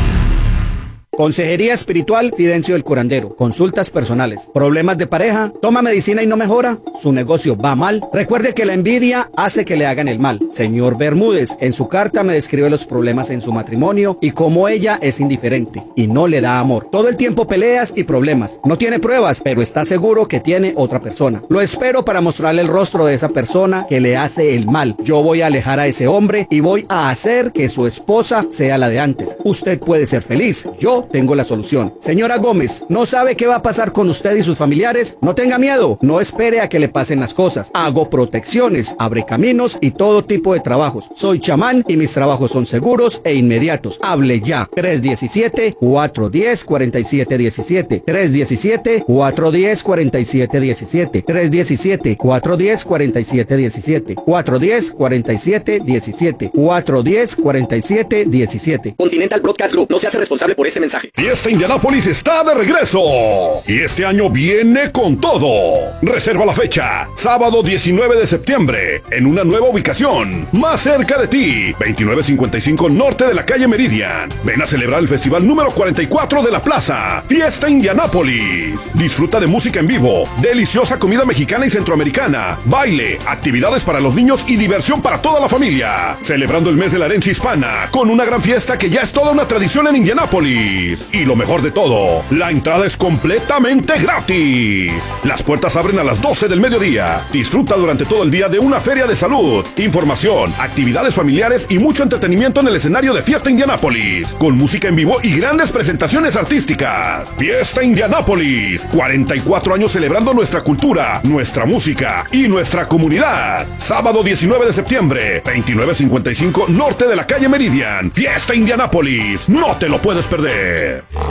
Consejería espiritual Fidencio del Curandero. Consultas personales. Problemas de pareja. Toma medicina y no mejora. Su negocio va mal. Recuerde que la envidia hace que le hagan el mal. Señor Bermúdez, en su carta me describe los problemas en su matrimonio y cómo ella es indiferente y no le da amor. Todo el tiempo peleas y problemas. No tiene pruebas, pero está seguro que tiene otra persona. Lo espero para mostrarle el rostro de esa persona que le hace el mal. Yo voy a alejar a ese hombre y voy a hacer que su esposa sea la de antes. Usted puede ser feliz. Yo tengo la solución. Señora Gómez, ¿no sabe qué va a pasar con usted y sus familiares? No tenga miedo, no espere a que le pasen las cosas. Hago protecciones, abre caminos y todo tipo de trabajos. Soy chamán y mis trabajos son seguros e inmediatos. Hable ya. tres uno siete, cuatro uno cero, cuatro siete uno siete. tres uno siete, cuatro uno cero, cuatro siete uno siete. tres uno siete, cuatro uno cero, cuatro siete uno siete. cuatro uno cero, cuatro siete uno siete. cuatro uno cero, cuatro siete uno siete. Continental Broadcast Group no se hace responsable por este mensaje. Fiesta Indianápolis está de regreso y este año viene con todo. Reserva la fecha, sábado diecinueve de septiembre, en una nueva ubicación, más cerca de ti, veintinueve cincuenta y cinco norte de la calle Meridian. Ven a celebrar el festival número cuarenta y cuatro de la plaza, Fiesta Indianápolis. Disfruta de música en vivo, deliciosa comida mexicana y centroamericana, baile, actividades para los niños y diversión para toda la familia. Celebrando el mes de la herencia hispana, con una gran fiesta que ya es toda una tradición en Indianápolis. Y lo mejor de todo, la entrada es completamente gratis. Las puertas abren a las doce del mediodía. Disfruta durante todo el día de una feria de salud, información, actividades familiares y mucho entretenimiento en el escenario de Fiesta Indianápolis, con música en vivo y grandes presentaciones artísticas. Fiesta Indianápolis, cuarenta y cuatro años celebrando nuestra cultura, nuestra música y nuestra comunidad. Sábado diecinueve de septiembre, veintinueve cincuenta y cinco norte de la calle Meridian. Fiesta Indianápolis, no te lo puedes perder.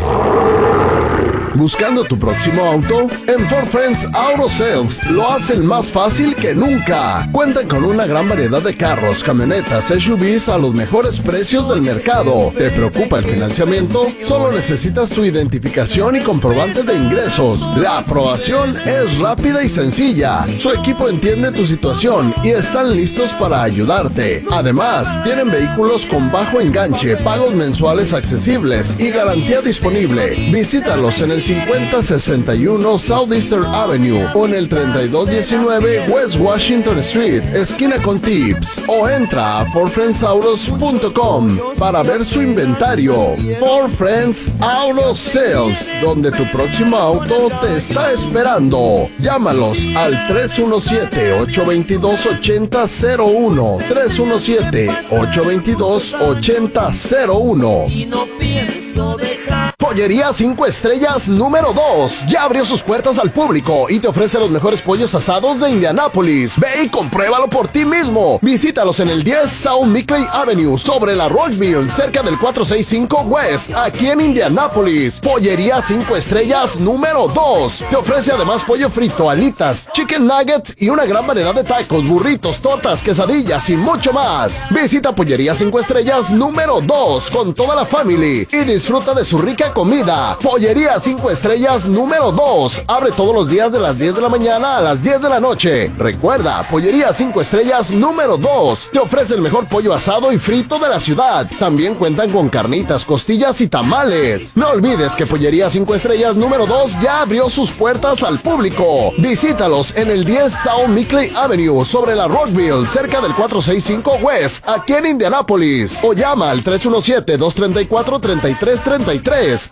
¿Buscando tu próximo auto? En Ford Friends Auto Sales lo hacen más fácil que nunca. Cuentan con una gran variedad de carros, camionetas, S U Vs a los mejores precios del mercado. ¿Te preocupa el financiamiento? Solo necesitas tu identificación y comprobante de ingresos. La aprobación es rápida y sencilla. Su equipo entiende tu situación y están listos para ayudarte. Además, tienen vehículos con bajo enganche, pagos mensuales accesibles y garantía disponible. Visítalos en el cincuenta sesenta y uno Southeastern Avenue o en el treinta y dos diecinueve West Washington Street, esquina con Tips, o entra a ford friends autos punto com para ver su inventario. Ford Friends Auto Sales, donde tu próximo auto te está esperando. Llámalos al tres uno siete, ocho dos dos, ocho cero cero uno, tres uno siete, ocho dos dos, ocho cero cero uno. Y no pienso dejar. Pollería cinco estrellas número dos. Ya abrió sus puertas al público y te ofrece los mejores pollos asados de Indianápolis. Ve y compruébalo por ti mismo. Visítalos en el diez South Mickley Avenue, sobre la Rockville, cerca del cuatrocientos sesenta y cinco West, aquí en Indianápolis. Pollería cinco estrellas número dos. Te ofrece además pollo frito, alitas, chicken nuggets y una gran variedad de tacos, burritos, tortas, quesadillas y mucho más. Visita Pollería cinco estrellas número dos con toda la family y disfruta de su rica comida. Pollería cinco estrellas número dos. Abre todos los días de las diez de la mañana a las diez de la noche. Recuerda, Pollería cinco estrellas número dos. Te ofrece el mejor pollo asado y frito de la ciudad. También cuentan con carnitas, costillas y tamales. No olvides que Pollería cinco estrellas número dos ya abrió sus puertas al público. Visítalos en el diez South Mickley Avenue, sobre la Rockville, cerca del cuatrocientos sesenta y cinco West, aquí en Indianápolis. O llama al tres uno siete, dos tres cuatro, tres tres tres tres.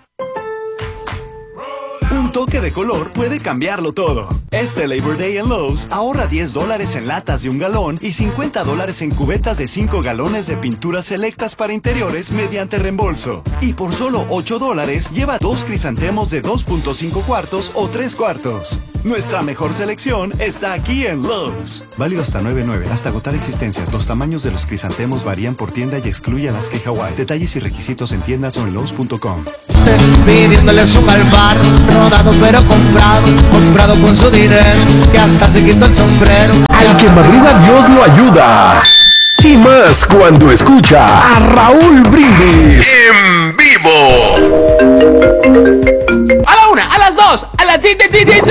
Un toque de color puede cambiarlo todo. Este Labor Day en Lowe's, ahorra diez dólares en latas de un galón y cincuenta dólares en cubetas de cinco galones de pinturas selectas para interiores mediante reembolso. Y por solo ocho dólares, lleva dos crisantemos de dos punto cinco cuartos o tres cuartos. Nuestra mejor selección está aquí en Lowe's. Válido hasta nueve nueve, hasta agotar existencias. Los tamaños de los crisantemos varían por tienda y excluye Alaska y Hawái. Detalles y requisitos en tiendas o en Lowe's punto com. Pidiéndoles un alvar, rodado pero comprado, comprado con su dinero, que hasta se quitó el sombrero. Al que madruga Dios lo ayuda. Y más cuando escucha a Raúl Brindis en vivo. A la una, a las dos, a la ti ti ti ti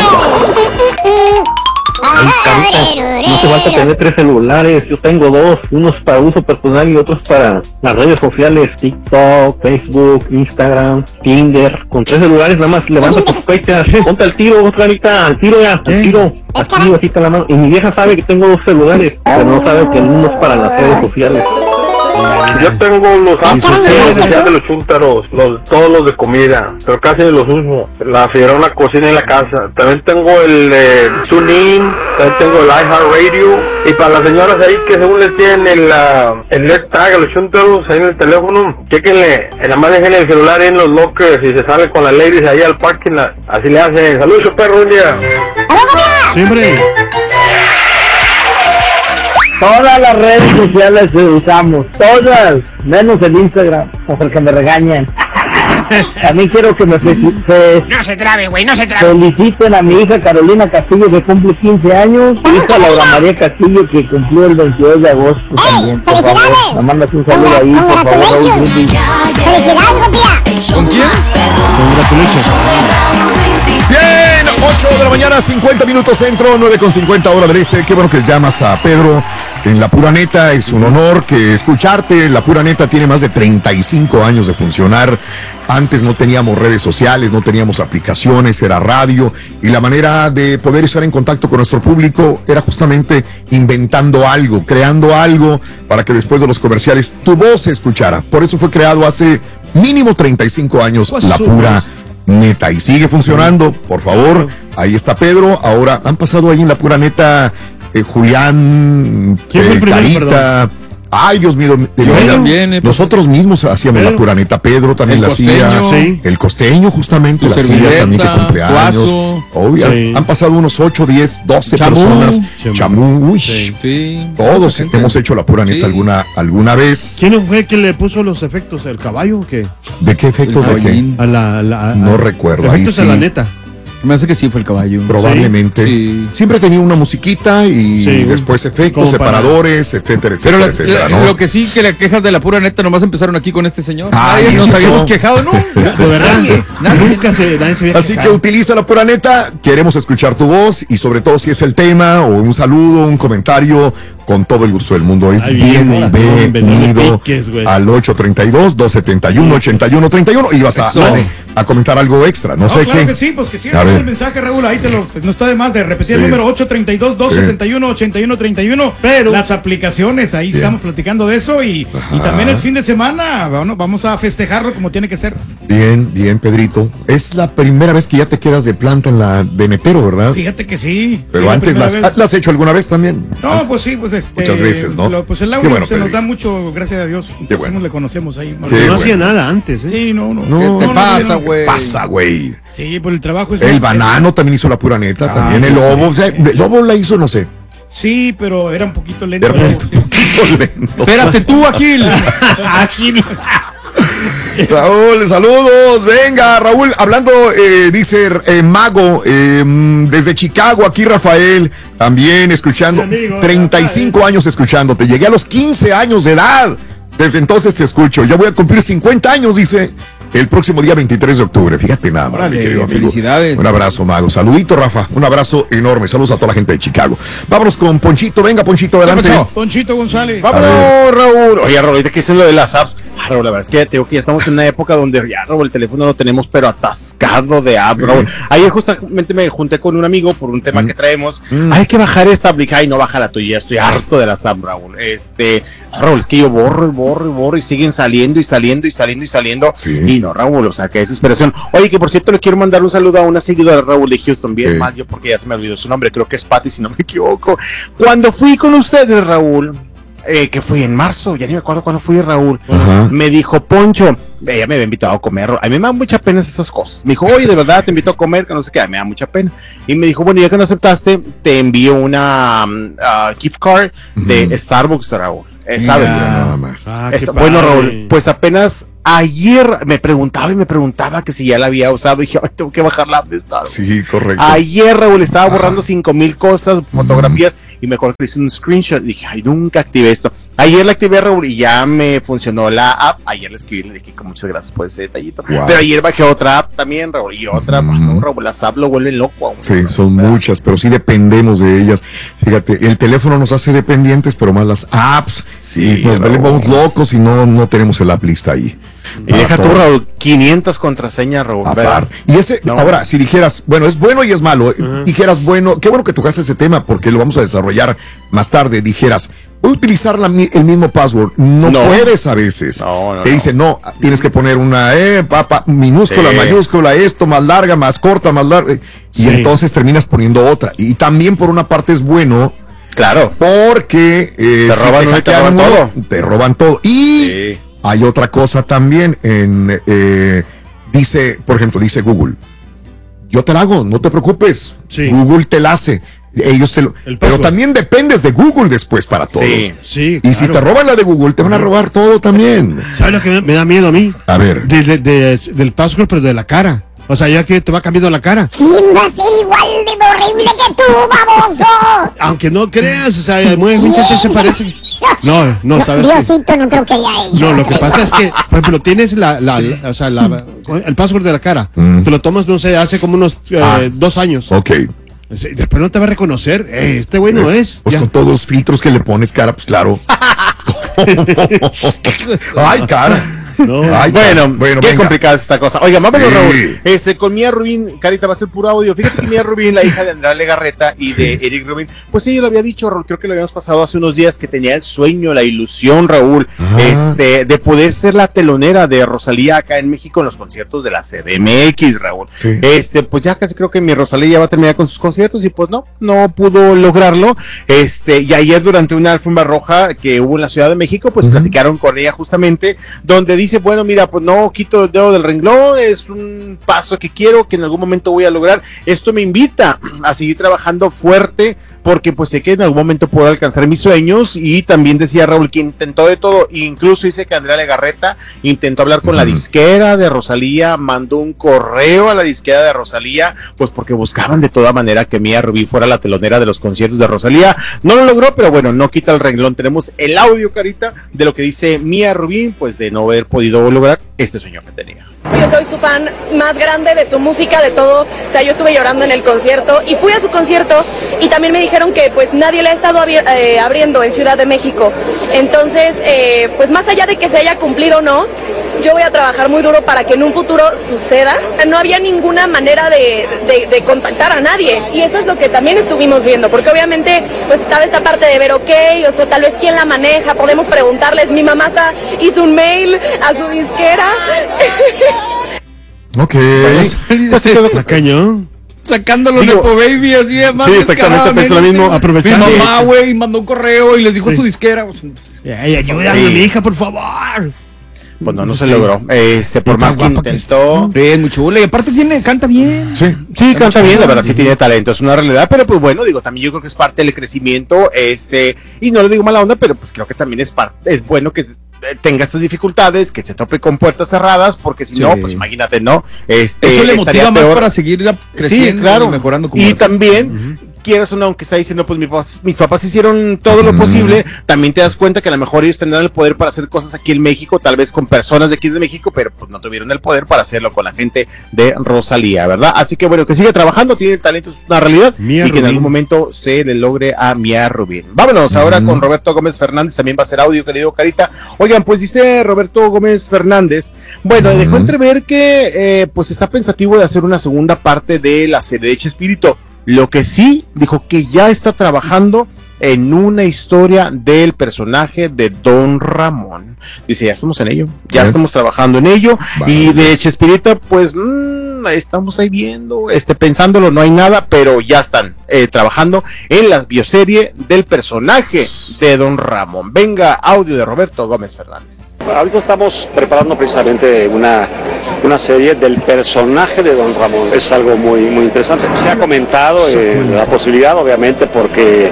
Ay, Carita, no te falta tener tres celulares. Yo tengo dos, unos para uso personal y otros para las redes sociales: TikTok, Facebook, Instagram, Tinder. Con tres celulares nada más levanta sospechas. Ponte al tiro, Carita, al tiro ya, al tiro. Aquí, bajita la mano. Y mi vieja sabe que tengo dos celulares, pero no sabe que el uno es para las redes sociales. Yo tengo los de los chúntaros, los, todos los de comida, pero casi los uso. La Fierona cocina en la casa. También tengo el eh, TuneIn, también tengo el iHeartRadio. Y para las señoras ahí que según les tienen el, uh, el Let's Tag a los chúntaros ahí en el teléfono, chequenle, nada más dejen el celular en los lockers y se salen con las ladies ahí al parking, la, así le hacen. Saludos, perro, un día. Siempre. Todas las redes sociales usamos, todas, menos el Instagram, porque me regañan. También quiero que me fe fe no se trabe, güey, no se trabe. feliciten a mi hija Carolina Castillo, que cumple quince años, mi hija Laura María Castillo, que cumplió el veintidós de agosto. ¡Ey, también, por felicidades! favor, me mandas un saludo ahí, por favor. ¡Felicidades, Gopia! ¿Con quién? Bien, ocho de la mañana, cincuenta minutos centro, nueve con cincuenta hora del este. Qué bueno que llamas a Pedro en La Pura Neta. Es un honor que escucharte. La Pura Neta tiene más de treinta y cinco años de funcionar. Antes no teníamos redes sociales, no teníamos aplicaciones, era radio. Y la manera de poder estar en contacto con nuestro público era justamente inventando algo, creando algo para que después de los comerciales tu voz se escuchara. Por eso fue creado hace mínimo treinta y cinco años Pues La Pura Neta, y sigue funcionando, por favor. Ahí está Pedro. Ahora han pasado ahí en La Pura Neta eh, Julián, eh, Carita. Ay, Dios mío, de mi vida. También, eh, nosotros mismos hacíamos Pedro. La Pura Neta. Pedro también la hacía. Sí. El Costeño, justamente, la hacía también, que cumpleaños. Obvio. Sí. Han pasado unos ocho, diez, doce Chamú. personas. Chamú, uy. Sí. Sí. Todos sí, hemos hecho La Pura Neta sí. alguna, alguna vez. ¿Quién fue que le puso los efectos? ¿El caballo o qué? ¿De qué efectos? ¿De qué? A la, la, a, no a, recuerdo. Ahí sí. A la neta. Me hace que sí fue el caballo. Probablemente. Sí. Siempre tenía una musiquita y sí, después efectos, separadores, para... etcétera, etcétera, Pero las, etcétera, la, ¿no? Lo que sí, que las quejas de La Pura Neta nomás empezaron aquí con este señor. Ay, nadie nos eso. habíamos quejado nunca. De verdad. Nadie, nadie. Nunca se, nadie se había Así quejado. que utiliza La Pura Neta. Queremos escuchar tu voz y sobre todo si es el tema o un saludo, un comentario, con todo el gusto del mundo. Es Ay, bien, bien bienvenido al ocho treinta y dos, dos setenta y uno, ochenta y uno treinta y uno y vas a, a, a comentar algo extra. No, no sé claro qué. Que sí, pues que sí. El mensaje, Raúl, ahí te lo, no está de más de repetir sí. el número ocho treinta y dos, dos setenta y uno, ochenta y uno treinta y uno. Pero las aplicaciones, ahí bien. Estamos platicando de eso y, y también es fin de semana. Bueno, vamos a festejarlo como tiene que ser. Bien, bien, Pedrito. Es la primera vez que ya te quedas de planta en la de netero, ¿verdad? Fíjate que sí. Pero sí, antes las, las has hecho alguna vez también. No, antes. pues sí, pues este. Muchas veces, ¿no? Lo, pues el audio bueno, se Pedrito. Nos da mucho, gracias a Dios. Qué bueno. Le conocemos ahí. No bueno. hacía nada antes, ¿eh? Sí, no, no. no ¿Qué te pasa, güey? Pasa, güey. Sí, por el trabajo es El banano también hizo La Pura Neta, ah, también el lobo. O sea, el lobo la hizo, no sé. Sí, pero era un poquito lento. Era un poquito, sí. poquito lento. Espérate tú, Agil. Agil. Raúl, saludos. Venga, Raúl, hablando, eh, dice eh, Mago, eh, desde Chicago, aquí Rafael, también escuchando, amigo, treinta y cinco Rafael. Años escuchándote. Llegué a los quince años de edad. Desde entonces te escucho. Ya voy a cumplir cincuenta años, dice. El próximo día veintitrés de octubre. Fíjate nada más, mi querido amigo. Felicidades. Un abrazo, Mago. Saludito, Rafa. Un abrazo enorme. Saludos a toda la gente de Chicago. Vámonos con Ponchito. Venga, Ponchito, adelante. Ponchito González. Vámonos, Raúl. Oye, Raúl, ahorita que dicen lo de las apps. Ah, Raúl, la verdad es que ya te digo que ya estamos en una época donde ya, Raúl, el teléfono lo tenemos, pero atascado de apps, sí. Raúl. Ayer justamente me junté con un amigo por un tema mm. que traemos. Mm. Hay que bajar esta aplicación. Ay, no, baja la tuya. Estoy harto de las apps, Raúl. Este, Raúl, es que yo borro y borro y borro y siguen saliendo y saliendo y saliendo y saliendo. Sí. Y no, Raúl, o sea, que desesperación. Oye, que por cierto le quiero mandar un saludo a una seguidora de Raúl de Houston, bien sí. mal yo porque ya se me olvidó su nombre, creo que es Patty si no me equivoco. Cuando fui con ustedes, Raúl, eh, que fui en marzo, ya ni me acuerdo cuándo fui, Raúl, ajá. me dijo, Poncho, ella me había invitado a comer, a mí me dan mucha pena esas cosas, me dijo, oye, de verdad te invito a comer, que no sé qué, me da mucha pena, y me dijo, bueno, ya que no aceptaste, te envío una uh, gift card de uh-huh. Starbucks, Raúl, eh, ¿sabes? Nada más. Ah, es, bueno, Raúl, pues apenas ayer me preguntaba y me preguntaba que si ya la había usado. Y dije, ay, tengo que bajar la app de Starbucks. Sí, correcto. Ayer, Raúl, estaba borrando cinco mil cosas, fotografías, mm. y mejor que hice un screenshot. Y dije, ay, nunca activé esto. Ayer la activé, Raúl, y ya me funcionó la app. Ayer le escribí, le dije que muchas gracias por ese detallito. Wow. Pero ayer bajé otra app también, Raúl, y otra. Mm. No, Raúl, las apps lo vuelven loco. Aún, sí, son ¿verdad? Muchas, pero sí dependemos de ellas. Fíjate, el teléfono nos hace dependientes, pero más las apps. Sí, nos volvemos locos y no, no tenemos el app lista ahí. Y ah, deja tú, Raúl, quinientas contraseñas, Raúl. Aparte. Y ese, no. Ahora, si dijeras, bueno, es bueno y es malo, uh-huh. dijeras, bueno, qué bueno que tocaste ese tema porque lo vamos a desarrollar más tarde. Dijeras, voy a utilizar la, el mismo password. No, no. puedes a veces. No, no, Te no. dice, no, tienes que poner una E, papa, minúscula, sí. mayúscula, esto, más larga, más corta, más larga. Y sí. entonces terminas poniendo otra. Y también por una parte es bueno. Claro. Porque eh, te, roban, si te, te roban uno, todo. Te roban todo. Y sí. hay otra cosa también. En, eh, dice, por ejemplo, dice Google. Yo te la hago, no te preocupes. Sí. Google te la hace. Ellos te lo, pero también dependes de Google después para todo. Sí, sí. Claro. Y si te roban la de Google, te van a robar todo también. ¿Sabes lo que me, me da miedo a mí? A ver. De, de, de, del password, pero de la cara. O sea, ya que te va cambiando la cara. ¿Quién va a ser igual de horrible que tú, baboso? Aunque no creas, o sea, muy muchas veces se parecen. No, no, ¿sabes? Diosito, no creo que haya hecho. No, lo que pasa es que, por ejemplo, tienes la, la, la o sea, la, el password de la cara. Mm. Te lo tomas, no sé, hace como unos eh, ah, dos años. Ok. Después no te va a reconocer. Eh, este güey no es. Pues ya. Con todos los filtros que le pones cara, pues claro. Ay, cara. No. Ay, bueno, bueno, qué venga. Complicada es esta cosa. Oiga, vámonos, sí. Raúl. Este, con Mía Rubín, Carita, va a ser puro audio. Fíjate que Mía Rubín, la hija de Andrea Legarreta y sí. de Eric Rubín, pues ella lo había dicho, Raúl, creo que lo habíamos pasado hace unos días, que tenía el sueño, la ilusión, Raúl, ah. este, de poder ser la telonera de Rosalía acá en México en los conciertos de la C D M X, Raúl. Sí. Este, pues ya casi creo que mi Rosalía ya va a terminar con sus conciertos y pues no, no pudo lograrlo. Este, y ayer durante una alfombra roja que hubo en la Ciudad de México, pues uh-huh. platicaron con ella justamente, donde dice, bueno, mira, pues no quito el dedo del renglón, es un paso que quiero, que en algún momento voy a lograr. Esto me invita a seguir trabajando fuerte, porque pues sé que en algún momento puedo alcanzar mis sueños. Y también decía Raúl que intentó de todo, incluso dice que Andrea Legarreta intentó hablar con uh-huh. la disquera de Rosalía, mandó un correo a la disquera de Rosalía, pues porque buscaban de toda manera que Mía Rubí fuera la telonera de los conciertos de Rosalía. No lo logró, pero bueno, no quita el renglón. Tenemos el audio, Carita, de lo que dice Mía Rubí, pues de no haber podido lograr este sueño que tenía. Yo soy su fan más grande de su música, de todo. O sea, yo estuve llorando en el concierto y fui a su concierto y también me dijeron que pues nadie le ha estado abri- eh, abriendo en Ciudad de México. Entonces, eh, pues más allá de que se haya cumplido o no, yo voy a trabajar muy duro para que en un futuro suceda. No había ninguna manera de, de, de contactar a nadie y eso es lo que también estuvimos viendo, porque obviamente pues estaba esta parte de ver, ok, o sea, tal vez quién la maneja, podemos preguntarles. Mi mamá hasta hizo un mail a su disquera. Ok. Pues se quedó cañón. Sacándolo de Nepo Baby así de más. Sí, exactamente, pensó lo mismo. Aprovechando. Mi mamá, güey, mandó un correo y les dijo sí. a su disquera. Ay, ayúdame, sí. mi hija, por favor. Pues no, no se sí. logró. Este, por más que intentó. Sí, es muy chulo. Y aparte tiene, canta bien. Sí, sí, canta, canta bien, la verdad, sí tiene talento, es una realidad, pero pues bueno, digo, también yo creo que es parte del crecimiento, este, y no le digo mala onda, pero pues creo que también es parte, es bueno que tenga estas dificultades, que se tope con puertas cerradas, porque si sí. no, pues imagínate, ¿no? Este, eso le motiva más para seguir creciendo, sí, claro. y mejorando como y artista. También uh-huh. quieras o no, aunque está diciendo, pues mis papás, mis papás hicieron todo lo posible, también te das cuenta que a lo mejor ellos tendrán el poder para hacer cosas aquí en México, tal vez con personas de aquí de México, pero pues no tuvieron el poder para hacerlo con la gente de Rosalía, ¿verdad? Así que bueno, que sigue trabajando, tiene el talento, es una realidad, Mia y que Rubin. En algún momento se le logre a Mia Rubin. Vámonos uh-huh. ahora con Roberto Gómez Fernández, también va a ser audio, querido Carita. Oigan, pues dice Roberto Gómez Fernández, bueno, uh-huh. dejó entrever que eh, pues está pensativo de hacer una segunda parte de la serie de Chespirito. Lo que sí, dijo que ya está trabajando en una historia del personaje de Don Ramón. Dice, ya estamos en ello, ya ¿Eh? estamos trabajando en ello. Vale. Y de Chespirito, pues mmm, estamos ahí viendo, este, pensándolo, no hay nada, pero ya están eh, trabajando en la bioserie del personaje de Don Ramón. Venga, audio de Roberto Gómez Fernández. Ahorita estamos preparando precisamente una, una serie del personaje de Don Ramón. Es algo muy, muy interesante. Se ha comentado eh, la posibilidad, obviamente, porque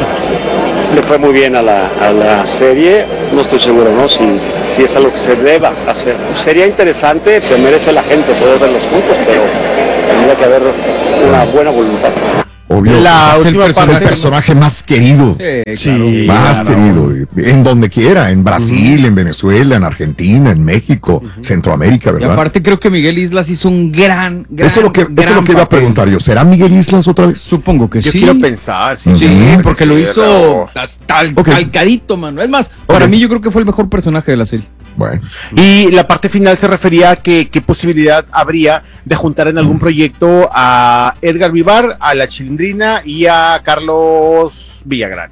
le fue muy bien a la, a la serie. No estoy seguro, ¿no? Si, si es algo que se deba hacer. Sería interesante, se merece la gente poder verlos juntos, pero tendría que haber una buena voluntad. Obvio, la es, última el, es el personaje más querido, sí, sí, claro, más claro. querido, en donde quiera, en Brasil, uh-huh. en Venezuela, en Argentina, en México, uh-huh. Centroamérica, ¿verdad? Y aparte creo que Miguel Islas hizo un gran, gran Eso es lo que, gran eso es lo que iba a preguntar yo, ¿será Miguel Islas otra vez? Supongo que yo sí. Yo quiero pensar, sí. Sí, uh-huh. porque lo hizo pero... hasta okay. calcadito, mano. Es más, okay. para mí yo creo que fue el mejor personaje de la serie. Bueno. Y la parte final se refería a que qué posibilidad habría de juntar en algún proyecto a Edgar Vivar, a La Chilindrina y a Carlos Villagrán,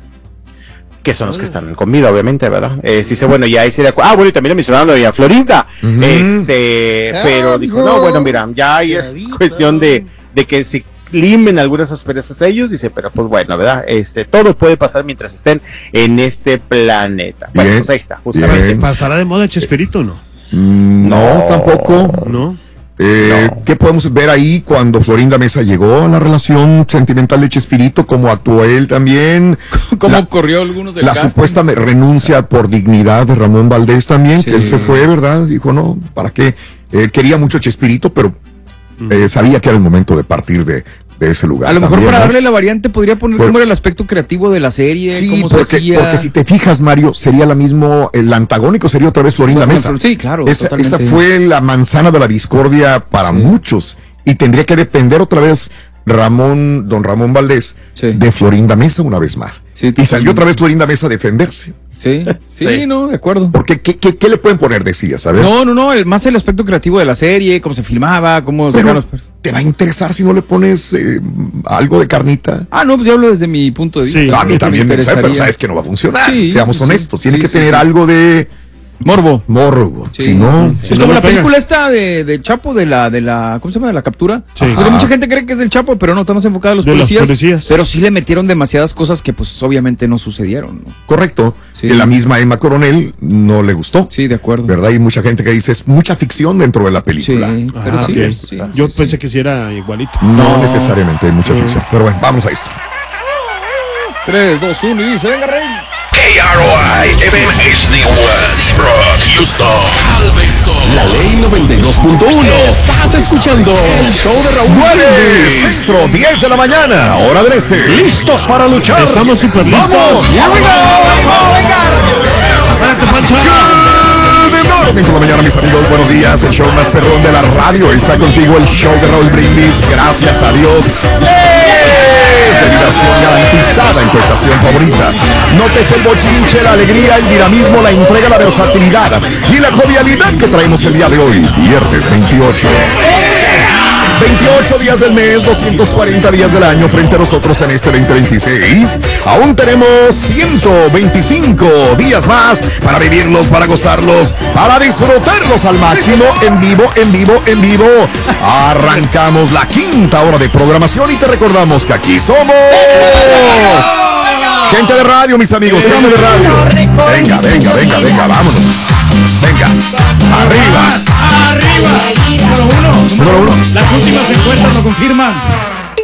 que son los que están con vida, obviamente, ¿verdad? Eh, sí, bueno, ya ahí sería. Ah, bueno, y también le mencionaron a Florinda, uh-huh. este, pero dijo, no, bueno, mira, ya ahí es cuestión de, de que se limen algunas asperezas a ellos, dice, pero pues bueno, ¿verdad? Este, todo puede pasar mientras estén en este planeta. Bien, bueno, pues ahí está, justamente. ¿Pasará de moda Chespirito o no? Mm, no, no, tampoco. No. Eh, no. ¿Qué podemos ver ahí cuando Florinda Mesa llegó a la relación sentimental de Chespirito? ¿Cómo actuó él también? ¿Cómo la, corrió algunos de La casting? Supuesta renuncia por dignidad de Ramón Valdés también, sí. que él se fue, ¿verdad? Dijo, no, ¿para qué? Eh, quería mucho Chespirito, pero eh, sabía que era el momento de partir de, de ese lugar. A lo mejor también, para ¿no? darle la variante podría poner Pero, cómo era el aspecto creativo de la serie, sí, cómo porque, se hacía. porque si te fijas, Mario, sería la mismo, el antagónico sería otra vez Florinda bueno, Mesa. Sí, claro. Esa, esa fue la manzana de la discordia para sí. muchos y tendría que depender otra vez Ramón, don Ramón Valdés, sí. de Florinda Mesa una vez más. Sí, y salió otra vez Florinda Mesa a defenderse. Sí, sí, sí, no, de acuerdo. Porque, ¿qué, qué, qué le pueden poner de sí, ¿sabes? No, no, no, el, más el aspecto creativo de la serie, cómo se filmaba, cómo... Pero los... ¿te va a interesar si no le pones eh, algo de carnita? Ah, no, pues yo hablo desde mi punto de vista. Sí, a mí también me interesaría, pero sabes que no va a funcionar, sí, seamos sí, honestos, tiene sí, que sí, tener sí. algo de... Morbo. Morbo. Sí, si no, sí. Es como la película esta de, de Chapo, de la, de la, ¿cómo se llama? De la captura. Sí. Pues mucha gente cree que es del Chapo, pero no, estamos enfocados en los, policías, los policías. Pero sí le metieron demasiadas cosas que pues obviamente no sucedieron, ¿no? Correcto. Sí. Que la misma Emma Coronel no le gustó. Sí, de acuerdo. ¿Verdad? Hay mucha gente que dice es mucha ficción dentro de la película. Sí, pero ah, sí, okay. sí. Yo sí, pensé sí. que sí era igualito. No, no necesariamente hay mucha no. ficción. Pero bueno, vamos a esto. tres, dos, uno y dice, venga, rey. K R O I M H D West, Rock, Houston, Galveston, La Ley noventa y dos punto uno. Estás escuchando el show de Raúl. Jueves, centro, diez de la mañana, hora del este. Listos para luchar. Estamos súper listos. ¡Here we go! Good por la mañana, mis amigos, buenos días. El show más perrón de la radio está contigo, el show de Raúl Brindis. Gracias a Dios. Diversión garantizada en tu estación favorita. Notes el bochinche, la alegría, el dinamismo, la entrega, la versatilidad y la jovialidad que traemos el día de hoy, viernes veintiocho. veintiocho días del mes, doscientos cuarenta días del año frente a nosotros en este veinte veintiséis. Aún tenemos ciento veinticinco días más para vivirlos, para gozarlos, para disfrutarlos al máximo, en vivo, en vivo, en vivo. Arrancamos la quinta hora de programación y te recordamos que aquí somos gente de radio, mis amigos, gente de radio. Venga, venga, venga, venga, vámonos. Venga, arriba, arriba. Número uno. Número uno. Las últimas encuestas lo confirman.